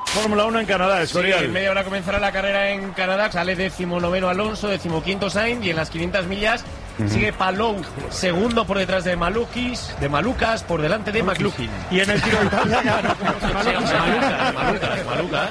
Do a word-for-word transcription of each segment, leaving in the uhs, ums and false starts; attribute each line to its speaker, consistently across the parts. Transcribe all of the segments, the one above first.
Speaker 1: Fórmula uno en Canadá, Escorial.
Speaker 2: Sí, en media hora comenzará la carrera en Canadá. Sale decimonoveno Alonso, decimoquinto Sainz. Y en las quinientas millas uh-huh. sigue Palou, segundo por detrás de Malukis, de Malucas, por delante de McLuhan.
Speaker 1: Y en el Giro de Italia ya no.
Speaker 2: Malucas, Malucas, Malucas.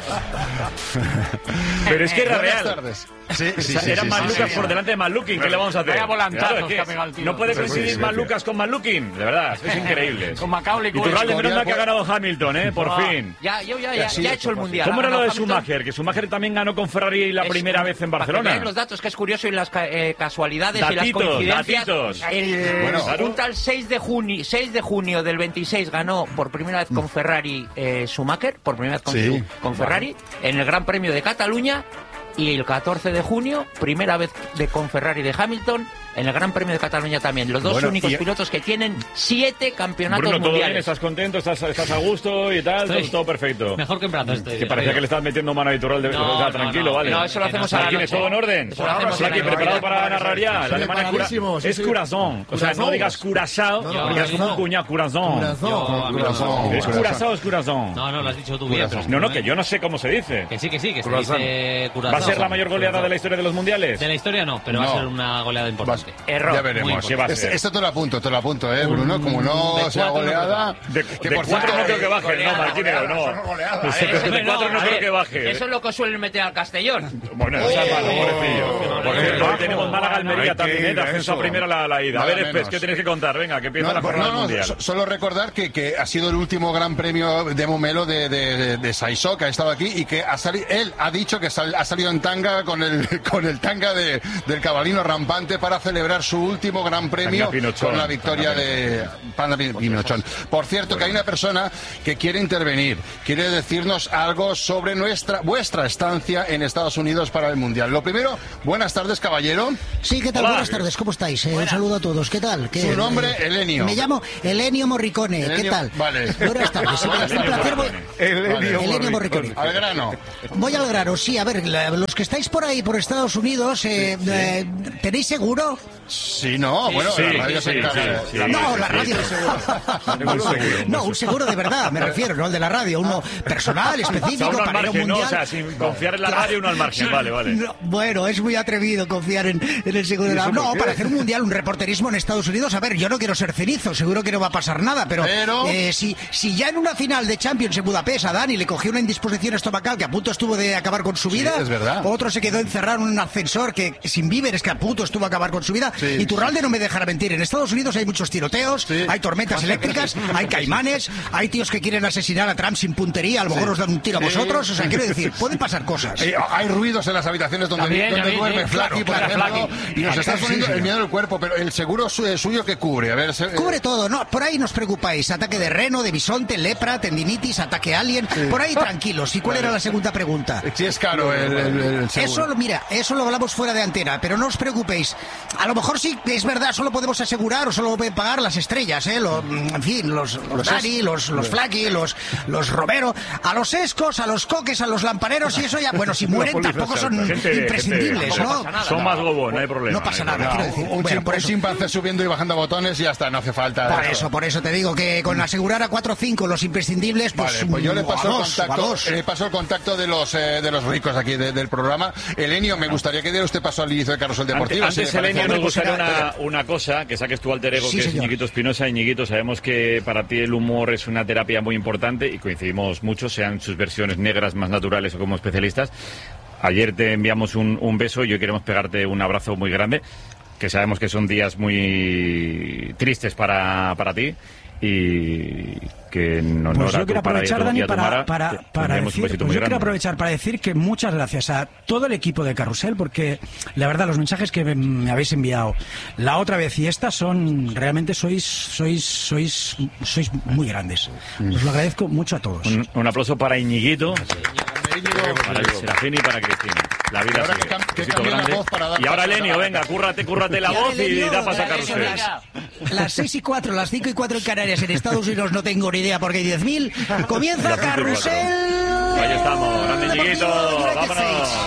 Speaker 1: Pero es que era
Speaker 3: Buenas
Speaker 1: real.
Speaker 3: tardes. Sí, sí,
Speaker 1: o sea,
Speaker 3: sí,
Speaker 1: eran
Speaker 3: sí,
Speaker 1: Malucas
Speaker 3: sí,
Speaker 1: por
Speaker 3: sí.
Speaker 1: delante de Malukin. ¿Qué le vamos a hacer?
Speaker 4: Vaya volantazos
Speaker 1: Claro, es
Speaker 4: que ha pegado el tío.
Speaker 1: No puede coincidir Malucas con Malukin. De verdad, es increíble.
Speaker 4: Con Macaulay
Speaker 1: Y Turralde, menos mal que ha ganado Hamilton, ¿eh? Por
Speaker 4: Ah,
Speaker 1: fin.
Speaker 4: Ya, yo ya, ya, ya he hecho el mundial.
Speaker 1: ¿Cómo era lo de
Speaker 4: Hamilton.
Speaker 1: Schumacher? Que Schumacher también ganó con Ferrari la
Speaker 4: Es
Speaker 1: primera
Speaker 4: un-
Speaker 1: vez en
Speaker 4: para que
Speaker 1: Barcelona.
Speaker 4: veáis los datos, que es curioso, y las ca- eh, casualidades
Speaker 1: Datitos,
Speaker 4: y las coincidencias.
Speaker 1: datitos.
Speaker 4: El,
Speaker 3: Bueno,
Speaker 4: un tal seis de junio, seis de junio del veintiséis ganó por primera vez con Ferrari eh, Schumacher, por primera vez con,
Speaker 3: Sí.
Speaker 4: su- con Ferrari, en el Gran Premio de Cataluña. Y el catorce de junio, primera vez de con Ferrari de Hamilton, en el Gran Premio de Cataluña también. Los dos
Speaker 3: Bueno,
Speaker 4: únicos
Speaker 3: y-
Speaker 4: pilotos que tienen siete campeonatos
Speaker 1: Bruno, ¿todo bien?
Speaker 4: mundiales.
Speaker 1: ¿Estás contento? ¿Estás, estás a gusto y tal?
Speaker 5: Estoy-
Speaker 1: Todo, todo perfecto.
Speaker 5: Mejor que en brazos estoy.
Speaker 1: Que parecía que le estabas metiendo mano a Iturralde.
Speaker 5: No,
Speaker 1: O sea,
Speaker 5: no,
Speaker 1: tranquilo,
Speaker 5: no.
Speaker 1: vale.
Speaker 4: No, eso lo hacemos a la
Speaker 1: ¿Tienes
Speaker 4: noche.
Speaker 1: todo en orden?
Speaker 4: Eso lo hacemos
Speaker 1: Sí,
Speaker 4: a la
Speaker 1: aquí
Speaker 4: noche.
Speaker 1: preparado para narrar ya. El
Speaker 6: Sí,
Speaker 1: alemán es cura-
Speaker 6: preparadísimo, sí,
Speaker 1: es
Speaker 6: sí.
Speaker 1: curazón. O sea, no digas curazao,
Speaker 6: No,
Speaker 5: no,
Speaker 1: digas
Speaker 5: no,
Speaker 1: como
Speaker 5: no.
Speaker 1: un cuñado, curazón.
Speaker 6: Corazón.
Speaker 5: Yo, a mí no.
Speaker 3: Corazón.
Speaker 1: ¿Es curazao o es curazón?
Speaker 5: No, no, lo has dicho tú bien. pero-
Speaker 1: No, no, que yo no sé cómo se dice.
Speaker 5: Que sí, que sí, que se
Speaker 1: Curazao.
Speaker 5: dice
Speaker 1: ¿Va a ser la mayor goleada de la historia de los mundiales?
Speaker 5: De la historia no, pero va
Speaker 3: No.
Speaker 5: a ser una goleada importante.
Speaker 4: Error.
Speaker 3: Ya veremos.
Speaker 1: ¿Qué va a
Speaker 3: Es-
Speaker 1: ser?
Speaker 3: Esto te lo apunto, te lo apunto, ¿eh, Bruno? Como no
Speaker 5: de
Speaker 3: sea
Speaker 5: cuatro no
Speaker 3: goleada.
Speaker 1: De,
Speaker 3: que
Speaker 1: de
Speaker 3: por
Speaker 1: cuatro
Speaker 3: cierto,
Speaker 1: no creo que baje, no,
Speaker 4: goleada,
Speaker 1: Martínez,
Speaker 3: goleada,
Speaker 1: no.
Speaker 3: son goleadas.
Speaker 1: De
Speaker 4: A ver,
Speaker 1: cuatro no
Speaker 4: a
Speaker 1: creo
Speaker 4: ver,
Speaker 1: que baje.
Speaker 4: Eso es lo que suelen meter al Castellón.
Speaker 1: Bueno, eso es malo, pobrecillo. Por cierto, hoy tenemos Málaga-Almería
Speaker 3: Hay que
Speaker 1: también,
Speaker 3: ir
Speaker 1: ¿eh?
Speaker 3: a
Speaker 1: Ascenso a
Speaker 3: eso.
Speaker 1: primera la, la ida. A
Speaker 3: Nada
Speaker 1: ver, Espes,
Speaker 3: menos.
Speaker 1: ¿qué tienes que contar? Venga, que empieza
Speaker 3: No,
Speaker 1: la
Speaker 3: pues
Speaker 1: jornada
Speaker 3: no, no,
Speaker 1: mundial.
Speaker 3: so- solo recordar que, que ha sido el último gran premio de Momelo de, de, de, de Saisó, que ha estado aquí y que ha sali- él ha dicho que sal- ha salido en tanga con el, con el tanga de, del cabalino rampante para celebrar su último gran premio
Speaker 1: Tanga Pinochón.
Speaker 3: con la victoria
Speaker 1: Tanga
Speaker 3: de Panda Pin- Pinochón. Por cierto, que hay una persona que quiere intervenir, quiere decirnos algo sobre nuestra vuestra estancia en Estados Unidos para el Mundial. Lo primero, buenas tardes, caballero.
Speaker 7: Sí, ¿qué tal?
Speaker 1: Hola.
Speaker 7: Buenas tardes, ¿cómo estáis? Eh, un saludo a todos, ¿qué tal? ¿Qué,
Speaker 3: Su nombre,
Speaker 7: eh,
Speaker 3: Elenio.
Speaker 7: Me llamo Elenio Morricone, ¿qué
Speaker 3: Elenio,
Speaker 7: tal?
Speaker 3: vale.
Speaker 7: Buenas tardes, sí,
Speaker 3: Buenas
Speaker 7: un
Speaker 3: tardes,
Speaker 7: placer. Voy,
Speaker 3: Elenio
Speaker 7: Elenio Morricone.
Speaker 3: Al grano.
Speaker 7: Voy al grano, sí, a ver, la- los que estáis por ahí, por Estados Unidos, eh, eh, ¿tenéis seguro?
Speaker 3: Sí, no, bueno,
Speaker 1: sí,
Speaker 3: la radio
Speaker 1: sí,
Speaker 3: se encarga
Speaker 1: sí,
Speaker 3: de-
Speaker 1: sí.
Speaker 3: la-
Speaker 7: No, la radio. No, un seguro de verdad, me refiero, no el de la radio, uno personal,
Speaker 1: O sea,
Speaker 7: específico,
Speaker 1: uno al
Speaker 7: para ir a un
Speaker 1: margen, ¿no?
Speaker 7: mundial.
Speaker 1: O sea, sin confiar en la radio, uno al margen. Vale, vale.
Speaker 7: No, bueno, es muy atrevido confiar en, en el seguro de la... No, para hacer un mundial, un reporterismo en Estados Unidos, a ver, yo no quiero ser cenizo, seguro que no va a pasar nada, pero,
Speaker 3: Pero-
Speaker 7: eh, si, si ya en una final de Champions en Budapest a Dani le cogió una indisposición estomacal que a punto estuvo de acabar con su vida,
Speaker 3: es verdad.
Speaker 7: otro se quedó encerrado en un ascensor que sin víveres que a punto estuvo a acabar con su vida,
Speaker 3: Sí.
Speaker 7: y Turralde no me dejará mentir, en Estados Unidos hay muchos tiroteos,
Speaker 3: Sí.
Speaker 7: hay tormentas eléctricas, hay caimanes, hay tíos que quieren asesinar a Trump sin puntería, a lo mejor os dan un tiro a
Speaker 3: Sí.
Speaker 7: vosotros, o sea, quiero decir, pueden pasar cosas.
Speaker 3: Eh, hay ruidos en las habitaciones donde,
Speaker 4: También,
Speaker 3: donde
Speaker 4: también,
Speaker 3: duerme
Speaker 4: sí,
Speaker 3: Flaky,
Speaker 4: claro,
Speaker 3: por
Speaker 4: claro,
Speaker 3: ejemplo,
Speaker 4: Flaky.
Speaker 3: y nos está
Speaker 7: Sí,
Speaker 3: poniendo
Speaker 7: sí,
Speaker 3: el
Speaker 7: sí.
Speaker 3: miedo del cuerpo, pero el seguro su- suyo que cubre. A ver, se-
Speaker 7: Cubre todo, no, por ahí no os preocupáis. Ataque de reno, de bisonte, lepra, tendinitis, ataque alien. Por ahí tranquilos. ¿Y cuál era la segunda pregunta?
Speaker 3: eh, sí es caro el, el- el seguro.
Speaker 7: Eso, lo- mira, eso lo hablamos fuera de antena, pero no os preocupéis. A lo mejor sí, es verdad, solo podemos asegurar o solo pueden pagar las estrellas, ¿eh? Lo- en fin, los, los Dani, los, los Flaky, los, los Romero, a los Escos, a los Coques, a los Lampareros y eso ya, bueno, si mueren tampoco son
Speaker 1: Gente-
Speaker 7: imprescindibles,
Speaker 1: gente-
Speaker 7: ¿no?
Speaker 1: Son más gobos, no hay problema.
Speaker 7: No pasa
Speaker 1: hay
Speaker 7: nada,
Speaker 1: problema.
Speaker 7: quiero decir.
Speaker 3: Un,
Speaker 7: Bueno,
Speaker 3: chim-
Speaker 7: por
Speaker 3: un
Speaker 7: eso.
Speaker 3: chimpancé subiendo y bajando botones y ya está, no hace falta.
Speaker 7: Por eso, por eso te digo que con asegurar a cuatro o cinco los imprescindibles, pues,
Speaker 3: Vale, pues yo le
Speaker 7: mm,
Speaker 3: paso,
Speaker 7: a
Speaker 3: el
Speaker 7: dos, a
Speaker 3: contacto,
Speaker 7: dos.
Speaker 3: le paso el contacto de los eh, de los ricos aquí de- del programa. Elenio, me gustaría que diera usted paso al inicio de Carrusel
Speaker 1: Antes,
Speaker 3: Deportivo. si
Speaker 1: antes
Speaker 3: le parece.
Speaker 1: Elenio, nos
Speaker 7: Pues
Speaker 1: gustaría
Speaker 7: era-
Speaker 1: una, una cosa, que saques tu alter ego,
Speaker 7: Sí,
Speaker 1: que es
Speaker 7: señor.
Speaker 1: Ñiquito Espinosa. Y Ñiquito, sabemos que para ti el humor es una terapia muy importante y coincidimos mucho, sean sus versiones negras más naturales o como especialistas. Ayer te enviamos un, un beso y hoy queremos pegarte un abrazo muy grande, que sabemos que son días muy tristes para, para ti y que en honor
Speaker 6: Pues
Speaker 1: a
Speaker 6: yo
Speaker 1: tu
Speaker 6: quiero aprovechar,
Speaker 1: paraíso y
Speaker 6: Dani,
Speaker 1: a tu
Speaker 6: para,
Speaker 1: Mara,
Speaker 6: para,
Speaker 1: te
Speaker 6: para
Speaker 1: enviamos un
Speaker 6: decir,
Speaker 1: besito
Speaker 6: pues
Speaker 1: muy
Speaker 6: yo quiero
Speaker 1: grande.
Speaker 6: aprovechar para decir que muchas gracias a todo el equipo de Carrusel, porque la verdad los mensajes que me, me habéis enviado la otra vez y esta son realmente sois sois sois sois muy grandes. Os lo agradezco mucho a todos.
Speaker 1: Un, un aplauso para Iñiguito, para Serafín y para Cristina. La vida
Speaker 3: ahora
Speaker 1: sigue.
Speaker 3: que cam- que
Speaker 1: Besito
Speaker 3: cambie la
Speaker 1: grande.
Speaker 3: voz para dar
Speaker 1: Y ahora
Speaker 3: paso a
Speaker 1: Elenio,
Speaker 3: la-
Speaker 1: venga, cúrrate, cúrrate la
Speaker 7: Y ahora,
Speaker 1: voz y
Speaker 7: Elenio,
Speaker 1: da paso a
Speaker 7: eso,
Speaker 1: Carrusel.
Speaker 7: las, las seis y cuatro, las cinco y cuatro en Canarias, en Estados Unidos no tengo ni idea porque hay diez mil. Comienza
Speaker 1: Las cinco y cuatro.
Speaker 7: Carrusel.
Speaker 1: Ahí estamos, grande
Speaker 7: Deportivo
Speaker 1: Ñiguito,
Speaker 7: United
Speaker 1: vámonos.
Speaker 7: States.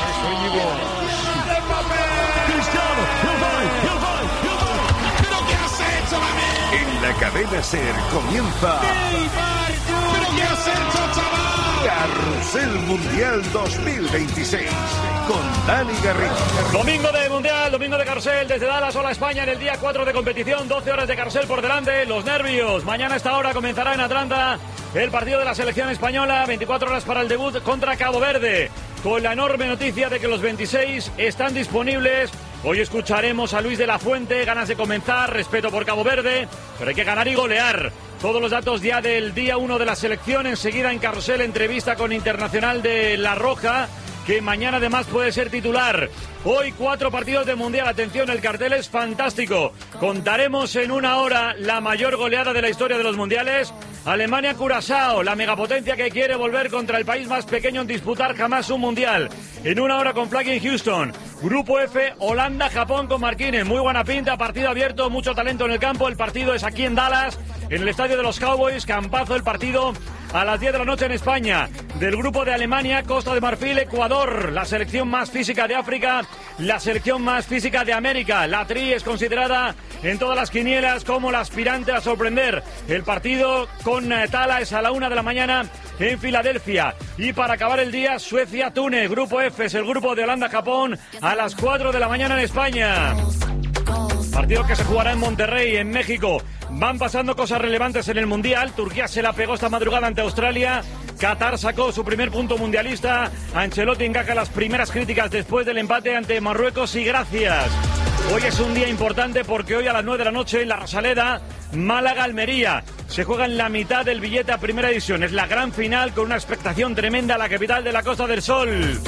Speaker 8: En la cadena SER comienza Carrusel Carrusel Mundial dos mil veintiséis con Dani Garrido.
Speaker 1: Domingo de Mundial, domingo de Carrusel desde Dallas, hola España, en el día cuatro de competición, doce horas de Carrusel por delante, los nervios. Mañana a esta hora comenzará en Atlanta el partido de la selección española, veinticuatro horas para el debut contra Cabo Verde, con la enorme noticia de que los veintiséis están disponibles. Hoy escucharemos a Luis de la Fuente, ganas de comenzar, respeto por Cabo Verde, pero hay que ganar y golear. Todos los datos ya del día uno de la selección, enseguida en Carrusel, entrevista con Internacional de La Roja, que mañana además puede ser titular. Hoy cuatro partidos de Mundial, atención, el cartel es fantástico. Contaremos en una hora la mayor goleada de la historia de los Mundiales. Alemania-Curazao, la megapotencia que quiere volver contra el país más pequeño en disputar jamás un Mundial. En una hora con Flaky en Houston. Grupo F, Holanda-Japón con Marquines. Muy buena pinta, partido abierto, mucho talento en el campo. El partido es aquí en Dallas, en el estadio de los Cowboys. Campazo el partido a las diez de la noche en España. Del grupo de Alemania, Costa de Marfil, Ecuador. La selección más física de África, la selección más física de América. La Tri es considerada en todas las quinielas como la aspirante a sorprender. El partido con Tala es a la una de la mañana en Filadelfia. Y para acabar el día, Suecia-Túnez. Grupo F es el grupo de Holanda-Japón a las cuatro de la mañana en España. Partido que se jugará en Monterrey, en México. Van pasando cosas relevantes en el Mundial. Turquía se la pegó esta madrugada ante Australia. Qatar sacó su primer punto mundialista. Ancelotti encaja las primeras críticas después del empate ante Marruecos y gracias. Hoy es un día importante porque hoy a las nueve de la noche en la Rosaleda, Málaga-Almería. Se juega en la mitad del billete a primera edición. Es la gran final con una expectación tremenda en la capital de la Costa del Sol.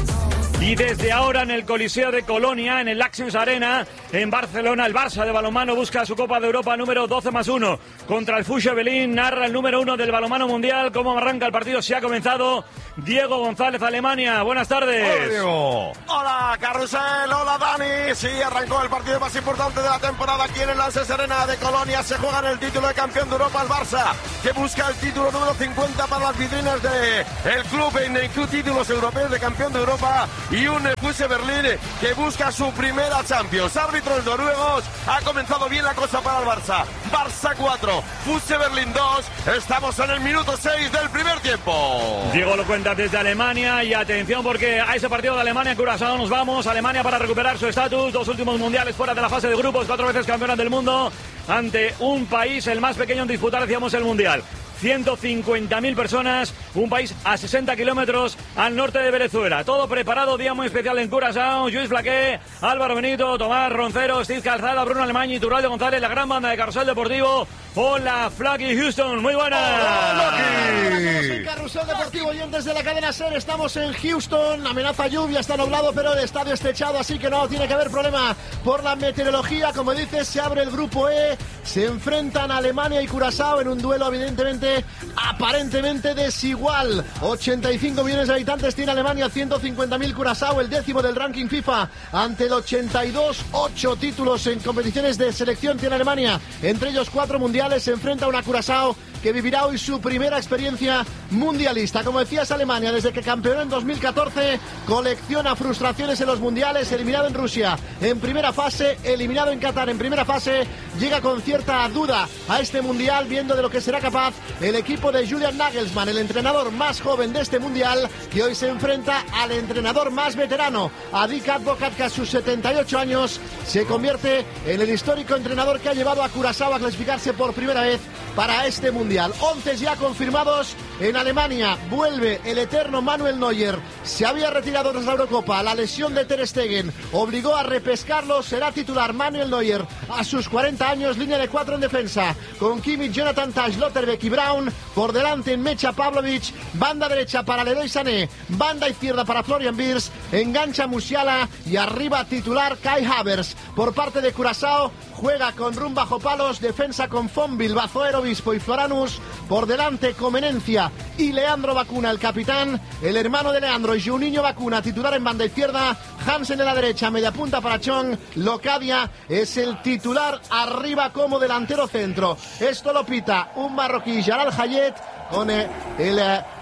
Speaker 1: Y desde ahora en el Coliseo de Colonia, en el Actions Arena, en Barcelona, el Barça de balonmano busca su Copa de Europa número doce más uno. Contra el Fusha Berlín, narra el número uno del balonmano mundial. ¿Cómo arranca el partido? Se ha comenzado. Diego González, Alemania. Buenas tardes.
Speaker 9: Hola, Diego. Hola, Carrusel. Hola, Dani. Sí, arrancó el partido más importante de la temporada aquí en el Accions Arena de Colonia. Se juega en el título de campeón de Europa el Barça, que busca el título número cincuenta para las vitrinas del club en el club títulos europeos de campeón de Europa. Y un Fusha Berlín que busca su primera Champions. Árbitros noruegos. Ha comenzado bien la cosa para el Barça. Barça cuatro, Fusha Berlín dos. Estamos en el minuto seis del primer tiempo.
Speaker 1: Diego lo cuenta desde Alemania y atención porque a ese partido de Alemania en Curazao nos vamos. Alemania para recuperar su estatus. Dos últimos mundiales fuera de la fase de grupos. Cuatro veces campeona del mundo ante un país el más pequeño en disputar, decíamos, el Mundial. ciento cincuenta mil personas, un país a sesenta kilómetros al norte de Venezuela. Todo preparado, día muy especial en Curazao. Luis Flaqué, Álvaro Benito, Tomás Roncero, Steve Calzada, Bruno Alemán y Turraldo González, la gran banda de Carrusel Deportivo. Hola, Flaky Houston, muy buenas.
Speaker 10: Hola, Flaky. En Carrusel Deportivo, oyentes de la cadena SER, estamos en Houston. Amenaza lluvia, está nublado, pero el estadio estrechado, así que no tiene que haber problema por la meteorología. Como dices, se abre el grupo E, se enfrentan Alemania y Curazao en un duelo evidentemente aparentemente desigual. ochenta y cinco millones de habitantes tiene Alemania, ciento cincuenta mil Curazao, el décimo del ranking FIFA ante el ochenta y dos. Ocho títulos en competiciones de selección tiene Alemania, entre ellos cuatro mundiales. Se enfrenta a una Curazao que vivirá hoy su primera experiencia mundialista. Como decías, Alemania, desde que campeonó en dos mil catorce, colecciona frustraciones en los mundiales. Eliminado en Rusia en primera fase, eliminado en Qatar en primera fase, llega con cierta duda a este mundial, viendo de lo que será capaz el equipo de Julian Nagelsmann, el entrenador más joven de este mundial, que hoy se enfrenta al entrenador más veterano, a Dick Advocaat, que a sus setenta y ocho años se convierte en el histórico entrenador que ha llevado a Curazao a clasificarse por primera vez para este mundial. once ya confirmados en Alemania. Vuelve el eterno Manuel Neuer. Se había retirado tras la Eurocopa. La lesión de Ter Stegen obligó a repescarlo. Será titular Manuel Neuer a sus cuarenta años. Línea de cuatro en defensa, con Kimmich, Jonathan Tah, Schlotterbeck y Brown. Por delante en Mecha Pavlovic. Banda derecha para Leroy Sané. Banda izquierda para Florian Wirtz. Engancha Musiala. Y arriba titular Kai Havertz. Por parte de Curazao, juega con Rum bajo palos. Defensa con Fonville, Bazoer, Obispo y Floranus. Por delante Comenencia y Leandro Bacuna, el capitán, el hermano de Leandro, y Juninho Bacuna, titular en banda izquierda. Hansen en la derecha, media punta para Chong. Locadia es el titular arriba como delantero centro. Esto lo pita un marroquí, Jalal Hayet, con el, el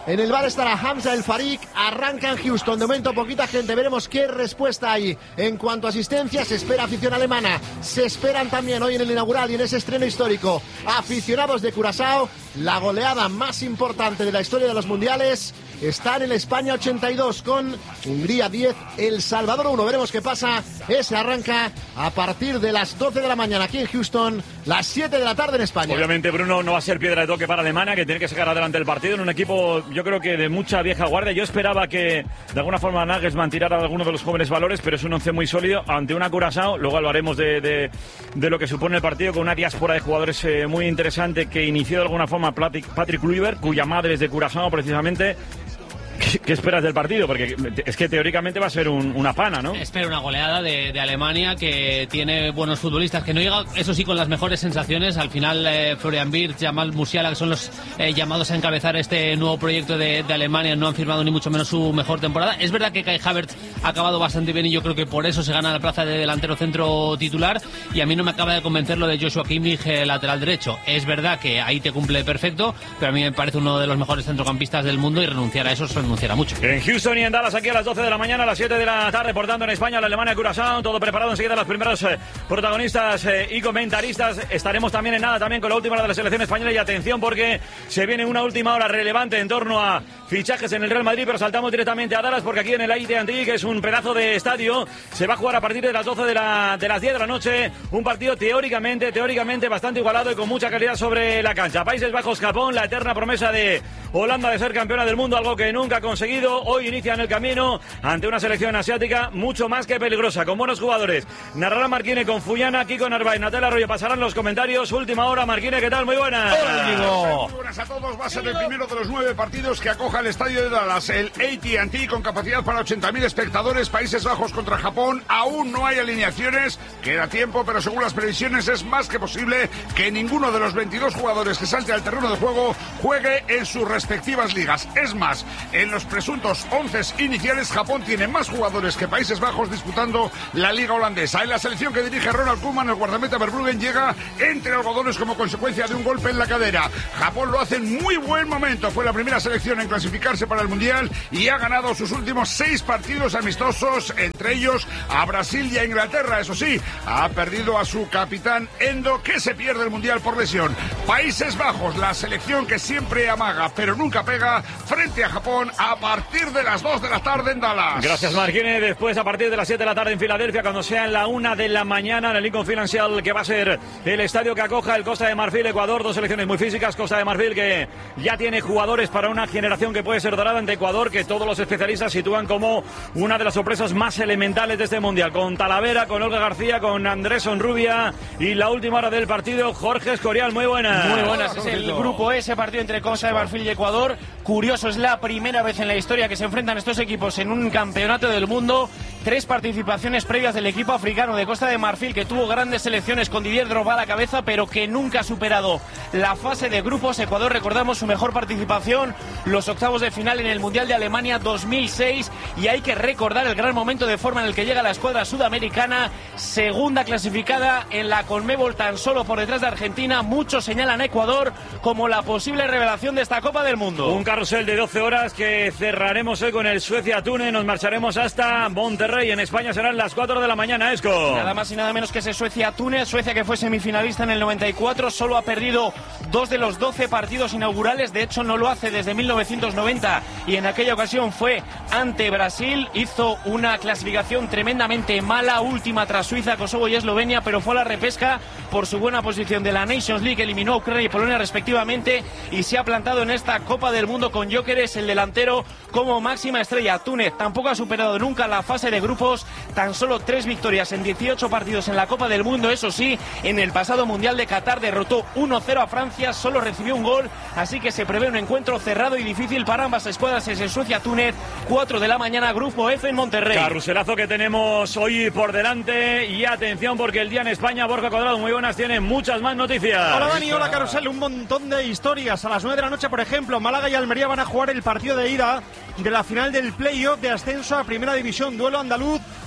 Speaker 10: En el bar estará Hamza El Farik. Arranca en Houston. De momento poquita gente. Veremos qué respuesta hay. En cuanto a asistencia, se espera afición alemana. Se esperan también hoy en el inaugural y en ese estreno histórico aficionados de Curazao. La goleada más importante de la historia de los mundiales está en el España ochenta y dos con Hungría diez, El Salvador uno. Veremos qué pasa. Ese arranca a partir de las doce de la mañana aquí en Houston, las siete de la tarde en España.
Speaker 1: Obviamente Bruno no va a ser piedra de toque para Alemania, que tiene que sacar adelante el partido en un equipo yo creo que de mucha vieja guardia. Yo esperaba que de alguna forma Nagelsmann tirara alguno de los jóvenes valores, pero es un once muy sólido ante una Curazao. Luego hablaremos de, de, de lo que supone el partido, con una diáspora de jugadores eh, muy interesante que inició de alguna forma Patrick Kluivert, cuya madre es de Curazao precisamente. ¿Qué, ¿Qué esperas del partido? Porque es que teóricamente va a ser un, una pana, ¿no?
Speaker 5: Espero una goleada de, de Alemania, que tiene buenos futbolistas, que no llega, eso sí, con las mejores sensaciones. Al final, eh, Florian Wirtz, Jamal Musiala, que son los eh, llamados a encabezar este nuevo proyecto de, de Alemania, no han firmado ni mucho menos su mejor temporada. Es verdad que Kai Havertz ha acabado bastante bien y yo creo que por eso se gana la plaza de delantero centro titular, y a mí no me acaba de convencer lo de Joshua Kimmich, eh, lateral derecho. Es verdad que ahí te cumple perfecto, pero a mí me parece uno de los mejores centrocampistas del mundo y renunciar a eso es renunciar a mucho.
Speaker 1: En Houston y en Dallas, aquí a las doce de la mañana, a las siete de la tarde, reportando en España, la Alemania Curazao, todo preparado. Enseguida los primeros eh, protagonistas eh, y comentaristas. Estaremos también en nada, también con la última hora de la selección española. Y atención, porque se viene una última hora relevante en torno a fichajes en el Real Madrid, pero saltamos directamente a Dallas, porque aquí en el A T and T, que es un pedazo de estadio, se va a jugar a partir de las doce de, la, de las diez de la noche, un partido teóricamente, teóricamente bastante igualado y con mucha calidad sobre la cancha. Países Bajos, Japón, la eterna promesa de Holanda de ser campeona del mundo, algo que nunca ha conseguido. Hoy inician el camino ante una selección asiática mucho más que peligrosa, con buenos jugadores. Narrará Marquine con Fullana, Kiko Narváez, Natalia Arroyo, pasarán los comentarios. Última hora, Marquine, ¿qué tal? Muy buenas.
Speaker 11: Hola, amigo. Muy buenas a todos. Va a ser el primero de los nueve partidos que acoja el estadio de Dallas, el A T and T, con capacidad para ochenta mil espectadores. Países Bajos contra Japón. Aún no hay alineaciones, queda tiempo, pero según las previsiones es más que posible que ninguno de los veintidós jugadores que salte al terreno de juego juegue en sus respectivas ligas. Es más, en los presuntos once iniciales, Japón tiene más jugadores que Países Bajos disputando la liga holandesa. En la selección que dirige Ronald Koeman, el guardameta Verbruggen llega entre algodones como consecuencia de un golpe en la cadera. Japón lo hace en muy buen momento. Fue la primera selección en clasificarse para el Mundial y ha ganado sus últimos seis partidos amistosos, entre ellos a Brasil y a Inglaterra. Eso sí, ha perdido a su capitán Endo, que se pierde el Mundial por lesión. Países Bajos, la selección que siempre amaga pero nunca pega, frente a Japón a partir de las dos de la tarde en Dallas.
Speaker 1: Gracias, Marquine. Después, a partir de las siete de la tarde en Filadelfia, cuando sea en la una de la mañana, en el Lincoln Financial, que va a ser el estadio que acoja el Costa de Marfil, Ecuador. Dos selecciones muy físicas. Costa de Marfil, que ya tiene jugadores para una generación que puede ser dorada, ante Ecuador, que todos los especialistas sitúan como una de las sorpresas más elementales de este Mundial. Con Talavera, con Olga García, con Andrés Onrubia y la última hora del partido, Jorge Escorial. Muy buenas.
Speaker 2: Muy buenas. Es el grupo E, ese partido entre Costa de Marfil y Ecuador. Curioso, es la primera vez en la historia que se enfrentan estos equipos en un campeonato del mundo. Tres participaciones previas del equipo africano de Costa de Marfil, que tuvo grandes selecciones con Didier Drogba a la cabeza, pero que nunca ha superado la fase de grupos. Ecuador, recordamos su mejor participación, los octavos de final en el Mundial de Alemania dos mil seis, y hay que recordar el gran momento de forma en el que llega la escuadra sudamericana, segunda clasificada en la Conmebol, tan solo por detrás de Argentina. Muchos señalan a Ecuador como la posible revelación de esta Copa del Mundo.
Speaker 1: Un carrusel de doce horas que cerraremos hoy con el Suecia-Túnez. Nos marcharemos hasta Monterrey. En España serán las cuatro de la mañana, Esco.
Speaker 2: Nada más y nada menos que ese Suecia-Túnez. Suecia, que fue semifinalista en el noventa y cuatro, solo ha perdido dos de los doce partidos inaugurales. De hecho, no lo hace desde mil novecientos noventa, y en aquella ocasión fue ante Brasil. Hizo una clasificación tremendamente mala, última tras Suiza, Kosovo y Eslovenia, pero fue a la repesca por su buena posición de la Nations League. Eliminó a Ucrania y Polonia respectivamente, y se ha plantado en esta Copa del Mundo con Gyökeres, el delantero, como máxima estrella. Túnez tampoco ha superado nunca la fase de grupos, tan solo tres victorias en dieciocho partidos en la Copa del Mundo. Eso sí, en el pasado Mundial de Qatar derrotó uno cero a Francia, solo recibió un gol, así que se prevé un encuentro cerrado y difícil para ambas escuadras. Es el Suecia-Túnez, cuatro de la mañana, Grupo F en Monterrey.
Speaker 1: Carruselazo que tenemos hoy por delante, y atención porque el día en España, Borja Cuadrado, muy buenas, tiene muchas más noticias.
Speaker 12: Hola Dani, hola Carrusel, un montón de historias. A las nueve de la noche, por ejemplo, Málaga y Almería van a jugar el partido de ida de la final del playoff de ascenso a Primera División, duelo andaluz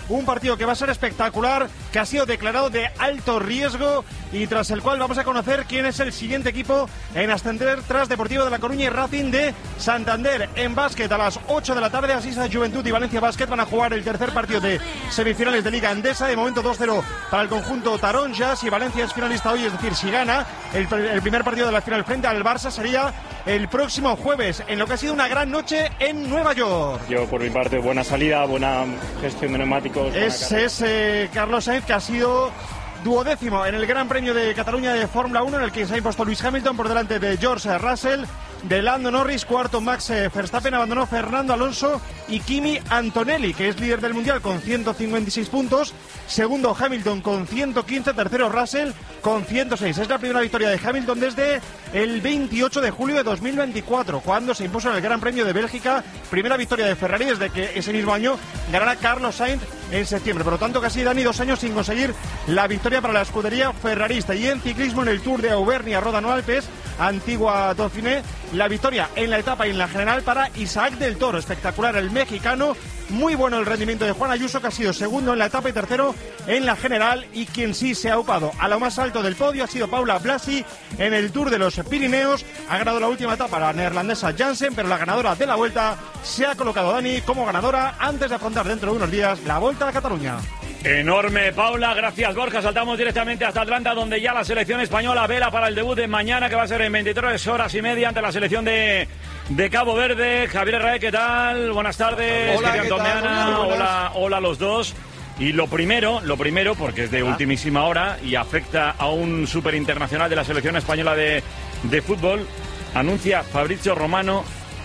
Speaker 12: un partido que va a ser espectacular, que ha sido declarado de alto riesgo y tras el cual vamos a conocer quién es el siguiente equipo en ascender tras Deportivo de La Coruña y Racing de Santander. En básquet a las ocho de la tarde, Asisa Juventud y Valencia Basket van a jugar el tercer partido de semifinales de Liga Endesa. De momento dos cero para el conjunto Taronja. Si Valencia es finalista hoy, es decir, si gana, el, el primer partido de la final frente al Barça sería el próximo jueves, en lo que ha sido una gran noche en Nueva York.
Speaker 13: Yo por mi parte, buena salida, buena gestión de neumáticos.
Speaker 12: Ese es eh, Carlos Sainz, que ha sido duodécimo en el Gran Premio de Cataluña de Fórmula uno, en el que se ha impuesto Lewis Hamilton por delante de George Russell, de Lando Norris. Cuarto Max Verstappen, abandonó Fernando Alonso y Kimi Antonelli, que es líder del Mundial con ciento cincuenta y seis puntos. Segundo Hamilton con ciento quince, tercero Russell con ciento seis. Es la primera victoria de Hamilton desde el veintiocho de julio de dos mil veinticuatro, cuando se impuso en el Gran Premio de Bélgica. Primera victoria de Ferrari desde que ese mismo año ganara Carlos Sainz en septiembre. Por lo tanto, casi Dani, dos años sin conseguir la victoria para la escudería ferrarista. Y en ciclismo, en el Tour de Auvernia-Ródano Alpes, Antigua Dauphiné, la victoria en la etapa y en la general para Isaac del Toro. Espectacular el mexicano. Muy bueno el rendimiento de Juan Ayuso, que ha sido segundo en la etapa y tercero en la general, y quien sí se ha upado a lo más alto del podio ha sido Paula Blasi en el Tour de los Pirineos. Ha ganado la última etapa la neerlandesa Jansen, pero la ganadora de la Vuelta se ha colocado, Dani, como ganadora antes de afrontar dentro de unos días la Vuelta a Cataluña.
Speaker 1: Enorme, Paula, gracias Borja. Saltamos directamente hasta Atlanta, donde ya la selección española vela para el debut de mañana, que va a ser en veintitrés horas y media ante la selección de, de Cabo Verde. Javier Herrera, ¿qué tal? Buenas tardes.
Speaker 14: Hola, ¿qué tal?
Speaker 1: Meana, hola, hola a los dos. Y lo primero, lo primero, porque es de ultimísima hora y afecta a un súper internacional de la selección española de, de fútbol, anuncia Fabrizio Romano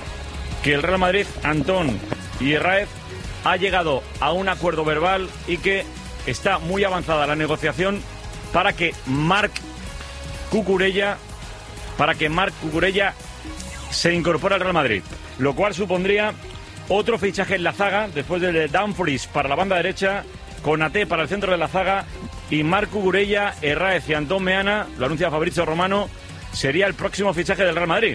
Speaker 1: que el Real Madrid, Antón y Herráez, ha llegado a un acuerdo verbal y que está muy avanzada la negociación para que Marc Cucurella, para que Marc Cucurella se incorpore al Real Madrid, lo cual supondría otro fichaje en la zaga después de Dumfries para la banda derecha, Konaté para el centro de la zaga y Marc Cucurella, Herráez y Antón Meana, lo anuncia Fabrizio Romano, sería el próximo fichaje del Real Madrid.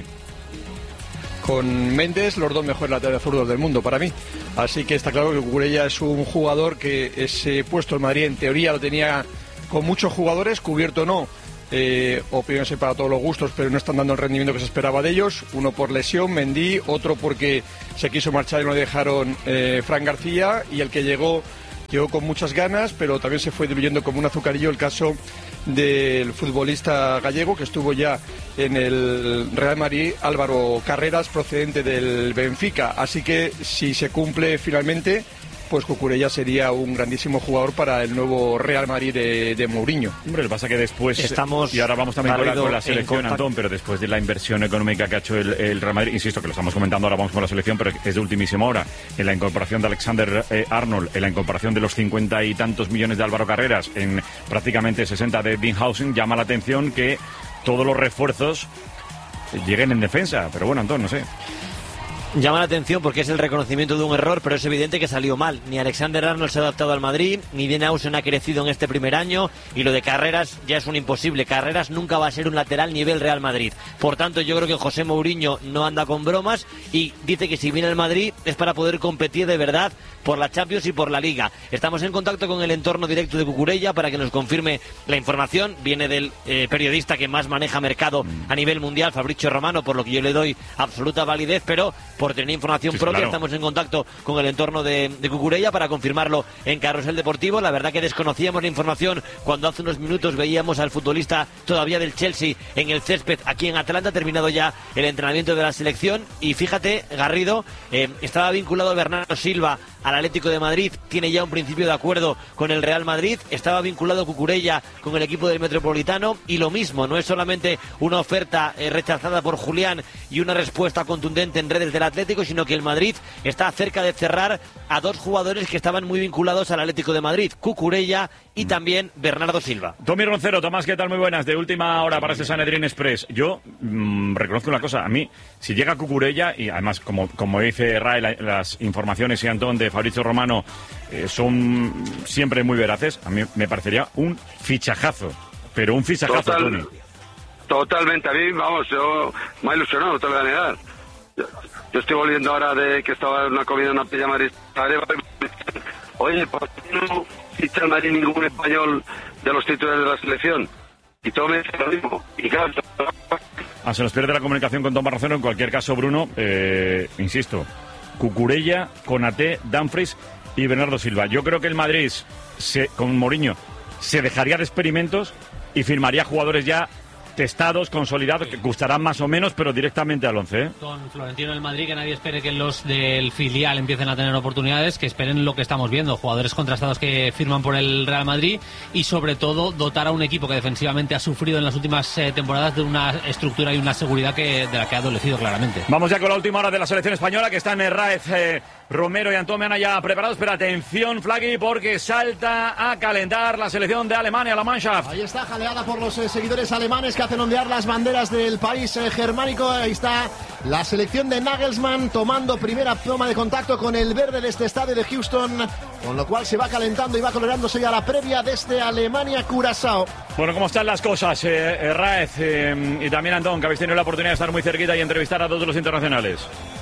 Speaker 15: Con Méndez, los dos mejores laterales zurdos del mundo para mí. Así que está claro que Cucurella es un jugador que ese puesto en Madrid en teoría lo tenía con muchos jugadores, cubierto o no. Eh, opiniones para todos los gustos, pero no están dando el rendimiento que se esperaba de ellos. Uno por lesión, Mendy, otro porque se quiso marchar y no le dejaron eh, Fran García, y el que llegó, llegó con muchas ganas, pero también se fue diluyendo como un azucarillo, el caso del futbolista gallego que estuvo ya en el Real Madrid, Álvaro Carreras, procedente del Benfica. Así que si se cumple finalmente, pues Cucurella sería un grandísimo jugador para el nuevo Real Madrid de, de Mourinho.
Speaker 1: Hombre, lo que pasa que después,
Speaker 15: estamos
Speaker 1: y ahora vamos también con la, con la selección, Antón, pero después de la inversión económica que ha hecho el, el Real Madrid, insisto que lo estamos comentando, ahora vamos con la selección, pero es de ultimísima hora, en la incorporación de Alexander eh, Arnold, en la incorporación de los cincuenta y tantos millones de Álvaro Carreras, en prácticamente sesenta de Binghausen, llama la atención que todos los refuerzos lleguen en defensa, pero bueno, Antón, no sé.
Speaker 16: Llama la atención porque es el reconocimiento de un error, pero es evidente que salió mal. Ni Alexander Arnold se ha adaptado al Madrid, ni Denhausen ha crecido en este primer año, y lo de Carreras ya es un imposible. Carreras nunca va a ser un lateral nivel Real Madrid. Por tanto, yo creo que José Mourinho no anda con bromas y dice que si viene al Madrid es para poder competir de verdad por la Champions y por la Liga. Estamos en contacto con el entorno directo de Cucurella para que nos confirme la información. Viene del eh, periodista que más maneja mercado a nivel mundial, Fabrizio Romano, por lo que yo le doy absoluta validez, pero por tener información sí, propia, claro. Estamos en contacto con el entorno de, de Cucurella para confirmarlo en Carrusel Deportivo. La verdad que desconocíamos la información cuando hace unos minutos veíamos al futbolista todavía del Chelsea en el césped aquí en Atlanta, terminado ya el entrenamiento de la selección. Y fíjate, Garrido, eh, estaba vinculado Bernardo Silva al Atlético de Madrid, tiene ya un principio de acuerdo con el Real Madrid, estaba vinculado Cucurella con el equipo del Metropolitano, y lo mismo, no es solamente una oferta eh, rechazada por Julián y una respuesta contundente en redes del Atlético, sino que el Madrid está cerca de cerrar a dos jugadores que estaban muy vinculados al Atlético de Madrid, Cucurella y también Bernardo Silva.
Speaker 1: Tommy Roncero, Tomás, ¿qué tal? Muy buenas, de última hora para este Sanedrín Express. Yo mmm, reconozco una cosa, a mí, si llega Cucurella, y además, como, como dice Rae, la, las informaciones y Antón de Fabrizio Romano eh, son siempre muy veraces, a mí me parecería un fichajazo, pero un fichajazo,
Speaker 17: Total,
Speaker 1: Tony.
Speaker 17: Totalmente, a mí, vamos, yo me ha ilusionado, no te lo voy a negar. Yo, yo estoy volviendo ahora de que estaba en una comida en una pilla marista Oye, ¿por qué no ficha el Madrid ningún español de los titulares de la selección? Y todo me dice lo mismo. Y claro,
Speaker 1: ah, se nos pierde la comunicación con Tomás Rocero. En cualquier caso, Bruno, eh, insisto, Cucurella, Konaté, Dumfries y Bernardo Silva. Yo creo que el Madrid, se, con Mourinho, se dejaría de experimentos y firmaría jugadores ya testados, consolidados, que gustarán más o menos, pero directamente al once. ¿eh?
Speaker 5: Con Florentino del Madrid, que nadie espere que los del filial empiecen a tener oportunidades, que esperen lo que estamos viendo, jugadores contrastados que firman por el Real Madrid y sobre todo dotar a un equipo que defensivamente ha sufrido en las últimas eh, temporadas de una estructura y una seguridad que de la que ha adolecido claramente.
Speaker 1: Vamos ya con la última hora de la selección española, que están Raez, eh, Romero y Antón Meana ya preparados, pero atención, Flagui, porque salta a calentar la selección de Alemania, la Mannschaft.
Speaker 10: Ahí está, jaleada por los eh, seguidores alemanes que hacen ondear las banderas del país eh, germánico. Ahí está la selección de Nagelsmann tomando primera toma de contacto con el verde de este estadio de Houston, con lo cual se va calentando y va colorándose ya la previa de este Alemania-Curazao.
Speaker 1: Bueno, ¿cómo están las cosas, eh, Raez eh, y también Antón, que habéis tenido la oportunidad de estar muy cerquita y entrevistar a todos los internacionales?